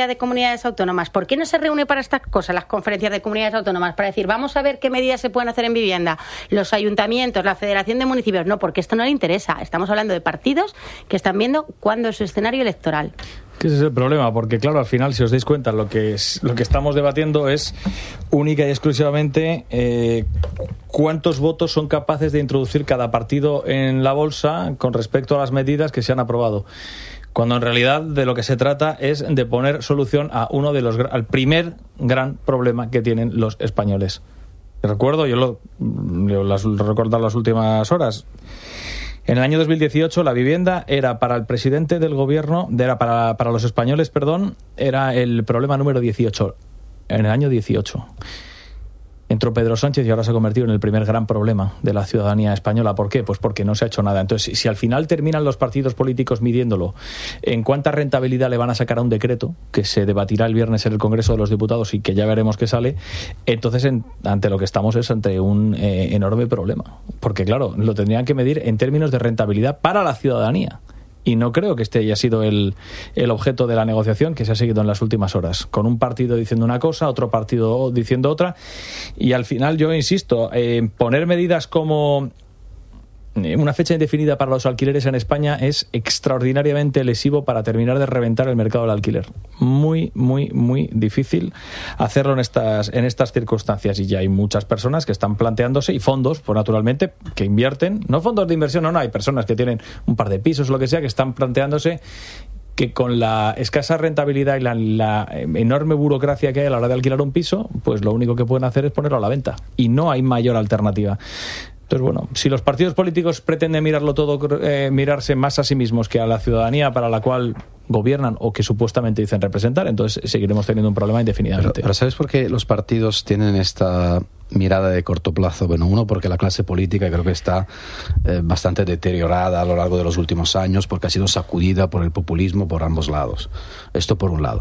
conferencia de comunidades autónomas. ¿Por qué no se reúne para estas cosas las conferencias de comunidades autónomas? Para decir, vamos a ver qué medidas se pueden hacer en vivienda. Los ayuntamientos, la Federación de Municipios. No, porque esto no le interesa. Estamos hablando de partidos que están viendo cuándo es su escenario electoral. Que ese es el problema, porque claro, al final, si os dais cuenta, lo que es, lo que estamos debatiendo es única y exclusivamente eh, cuántos votos son capaces de introducir cada partido en la bolsa con respecto a las medidas que se han aprobado. Cuando en realidad de lo que se trata es de poner solución a uno de los al primer gran problema que tienen los españoles. Recuerdo, yo lo, lo, lo he recordado las últimas horas. En el año dos mil dieciocho la vivienda era para el presidente del gobierno, era para, para los españoles, perdón, era el problema número dieciocho. En el año dieciocho. Entró Pedro Sánchez y ahora se ha convertido en el primer gran problema de la ciudadanía española. ¿Por qué? Pues porque no se ha hecho nada. Entonces, si al final terminan los partidos políticos midiéndolo en cuánta rentabilidad le van a sacar a un decreto, que se debatirá el viernes en el Congreso de los Diputados y que ya veremos qué sale, entonces en, ante lo que estamos es ante un eh, enorme problema. Porque claro, lo tendrían que medir en términos de rentabilidad para la ciudadanía. Y no creo que este haya sido el, el objeto de la negociación que se ha seguido en las últimas horas, con un partido diciendo una cosa, otro partido diciendo otra, y al final yo insisto, eh, poner medidas como una fecha indefinida para los alquileres en España es extraordinariamente lesivo para terminar de reventar el mercado del alquiler. Muy, muy, muy difícil hacerlo en estas, en estas circunstancias, y ya hay muchas personas que están planteándose, y fondos, pues naturalmente, que invierten, no fondos de inversión, no, no, hay personas que tienen un par de pisos o lo que sea, que están planteándose que con la escasa rentabilidad y la, la enorme burocracia que hay a la hora de alquilar un piso, pues lo único que pueden hacer es ponerlo a la venta, y no hay mayor alternativa. Entonces, bueno, si los partidos políticos pretenden mirarlo todo, eh, mirarse más a sí mismos que a la ciudadanía para la cual gobiernan o que supuestamente dicen representar, entonces seguiremos teniendo un problema indefinidamente. Pero, pero ¿sabes por qué los partidos tienen esta mirada de corto plazo? Bueno, uno, porque la clase política creo que está eh, bastante deteriorada a lo largo de los últimos años, porque ha sido sacudida por el populismo por ambos lados. Esto por un lado.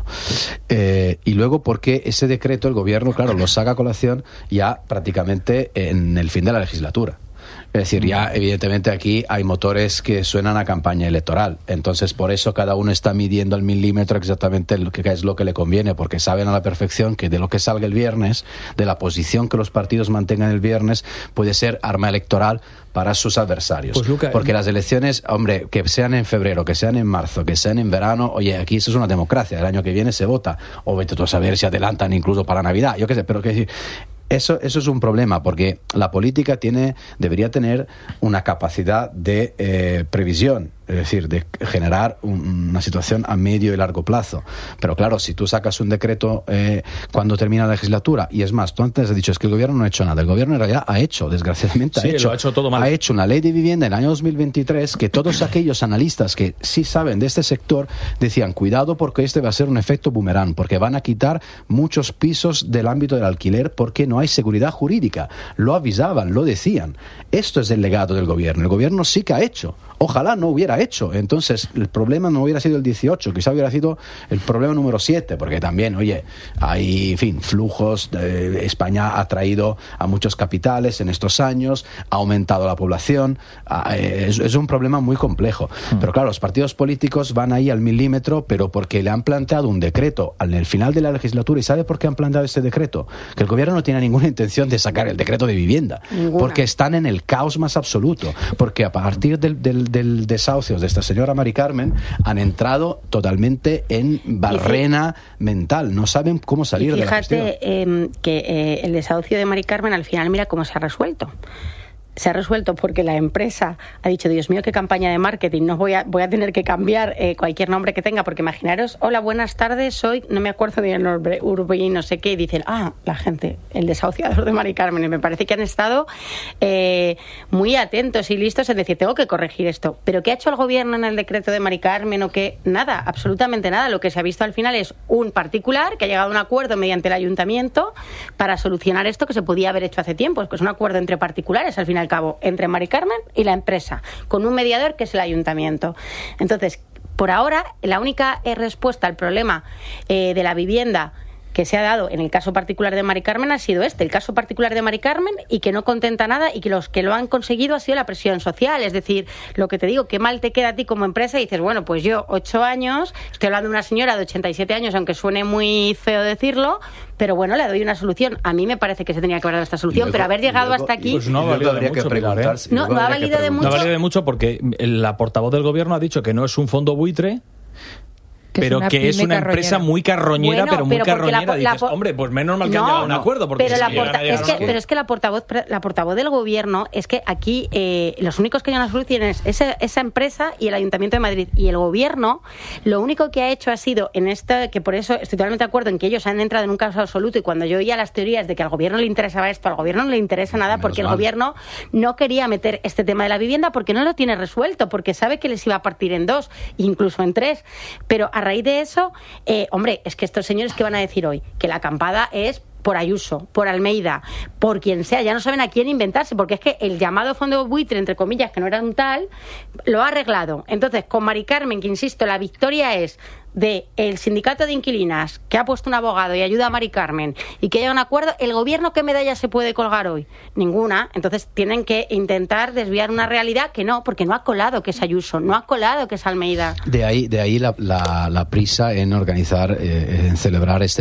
Eh, y luego porque ese decreto el gobierno, claro, lo saca a colación ya prácticamente en el fin de la legislatura. Es decir, ya evidentemente aquí hay motores que suenan a campaña electoral. Entonces, por eso cada uno está midiendo al milímetro exactamente lo que es lo que le conviene, porque saben a la perfección que de lo que salga el viernes, de la posición que los partidos mantengan el viernes, puede ser arma electoral para sus adversarios. Pues, Luca, porque las elecciones, hombre, que sean en febrero, que sean en marzo, que sean en verano, oye, aquí eso es una democracia. El año que viene se vota. O vete tú a saber si adelantan incluso para Navidad. Yo qué sé, pero que decir... Eso, eso es un problema, porque la política tiene, debería tener una capacidad de eh, previsión, es decir, de generar un, una situación a medio y largo plazo. Pero claro, si tú sacas un decreto eh, cuando termina la legislatura, y es más, tú antes has dicho, es que el gobierno no ha hecho nada. El gobierno en realidad ha hecho, desgraciadamente sí, ha hecho. Lo ha hecho todo mal. Ha hecho una ley de vivienda en el año dos mil veintitrés que todos aquellos analistas que sí saben de este sector decían, cuidado porque este va a ser un efecto boomerang, porque van a quitar muchos pisos del ámbito del alquiler porque no hay seguridad jurídica. Lo avisaban, lo decían. Esto es el legado del gobierno. El gobierno sí que ha hecho. Ojalá no hubiera hecho. Entonces, el problema no hubiera sido el dieciocho, quizá hubiera sido el problema número siete, porque también, oye, hay, en fin, flujos. Eh, España ha traído a muchos capitales en estos años, ha aumentado la población. Eh, es, es un problema muy complejo. Mm. Pero claro, los partidos políticos van ahí al milímetro, pero porque le han planteado un decreto en el final de la legislatura. ¿Y sabe por qué han planteado este decreto? Que el gobierno no tiene ninguna intención de sacar el decreto de vivienda. Ninguna. Porque están en el caos más absoluto. Porque a partir del, del del desahucio de esta señora Mari Carmen han entrado totalmente en barrena sí. mental, no saben cómo salir y de la cuestión. Fíjate eh, que eh, el desahucio de Mari Carmen al final mira cómo se ha resuelto. Se ha resuelto porque la empresa ha dicho, Dios mío, qué campaña de marketing, no voy a, voy a tener que cambiar eh, cualquier nombre que tenga, porque imaginaros, hola, buenas tardes, soy, no me acuerdo del nombre, Urbí, no sé qué, y dicen, ah, la gente, el desahuciador de Mari Carmen, y me parece que han estado eh, muy atentos y listos en decir, tengo que corregir esto. ¿Pero qué ha hecho el gobierno en el decreto de Mari Carmen o qué? Nada, absolutamente nada. Lo que se ha visto al final es un particular que ha llegado a un acuerdo mediante el ayuntamiento para solucionar esto que se podía haber hecho hace tiempo, pues un acuerdo entre particulares, al final cabo entre Mari Carmen y la empresa, con un mediador que es el ayuntamiento. Entonces, por ahora, la única respuesta al problema eh, de la vivienda que se ha dado en el caso particular de Mari Carmen ha sido este, el caso particular de Mari Carmen, y que no contenta nada, y que los que lo han conseguido ha sido la presión social. Es decir, lo que te digo, qué mal te queda a ti como empresa, y dices, bueno, pues yo ocho años, estoy hablando de una señora de ochenta y siete años, aunque suene muy feo decirlo, pero bueno, le doy una solución. A mí me parece que se tenía que haber dado esta solución, luego, pero haber llegado luego, hasta aquí... Pues no ha valido de mucho, Pilar, ¿eh? No, no ha valido de mucho. No ha valido de mucho porque la portavoz del gobierno ha dicho que no es un fondo buitre, que pero es que es una carroñera. Empresa muy carroñera, bueno, pero muy pero carroñera. La, Dices, la, hombre, pues menos mal que no, han llegado a un acuerdo. Porque pero, si la porta, es que, acuerdo. pero es que la portavoz, la portavoz del gobierno, es que aquí eh, los únicos que llevan la solución es esa, esa empresa y el Ayuntamiento de Madrid. Y el gobierno, lo único que ha hecho ha sido, en este, que por eso estoy totalmente de acuerdo en que ellos han entrado en un caso absoluto, y cuando yo oía las teorías de que al gobierno le interesaba esto, al gobierno no le interesa nada, porque el gobierno no quería meter este tema de la vivienda porque no lo tiene resuelto, porque sabe que les iba a partir en dos, incluso en tres. Pero a raíz de eso... Eh, hombre, es que estos señores que van a decir hoy que la acampada es por Ayuso, por Almeida, por quien sea, ya no saben a quién inventarse, porque es que el llamado fondo buitre, entre comillas, que no era un tal, lo ha arreglado. Entonces, con Mari Carmen, que insisto, la victoria es de el sindicato de inquilinas, que ha puesto un abogado y ayuda a Mari Carmen, y que haya un acuerdo. ¿El gobierno qué medalla se puede colgar hoy? Ninguna. Entonces tienen que intentar desviar una realidad que no, porque no ha colado que es Ayuso, no ha colado que es Almeida. De ahí, de ahí la, la, la prisa en organizar, eh, en celebrar este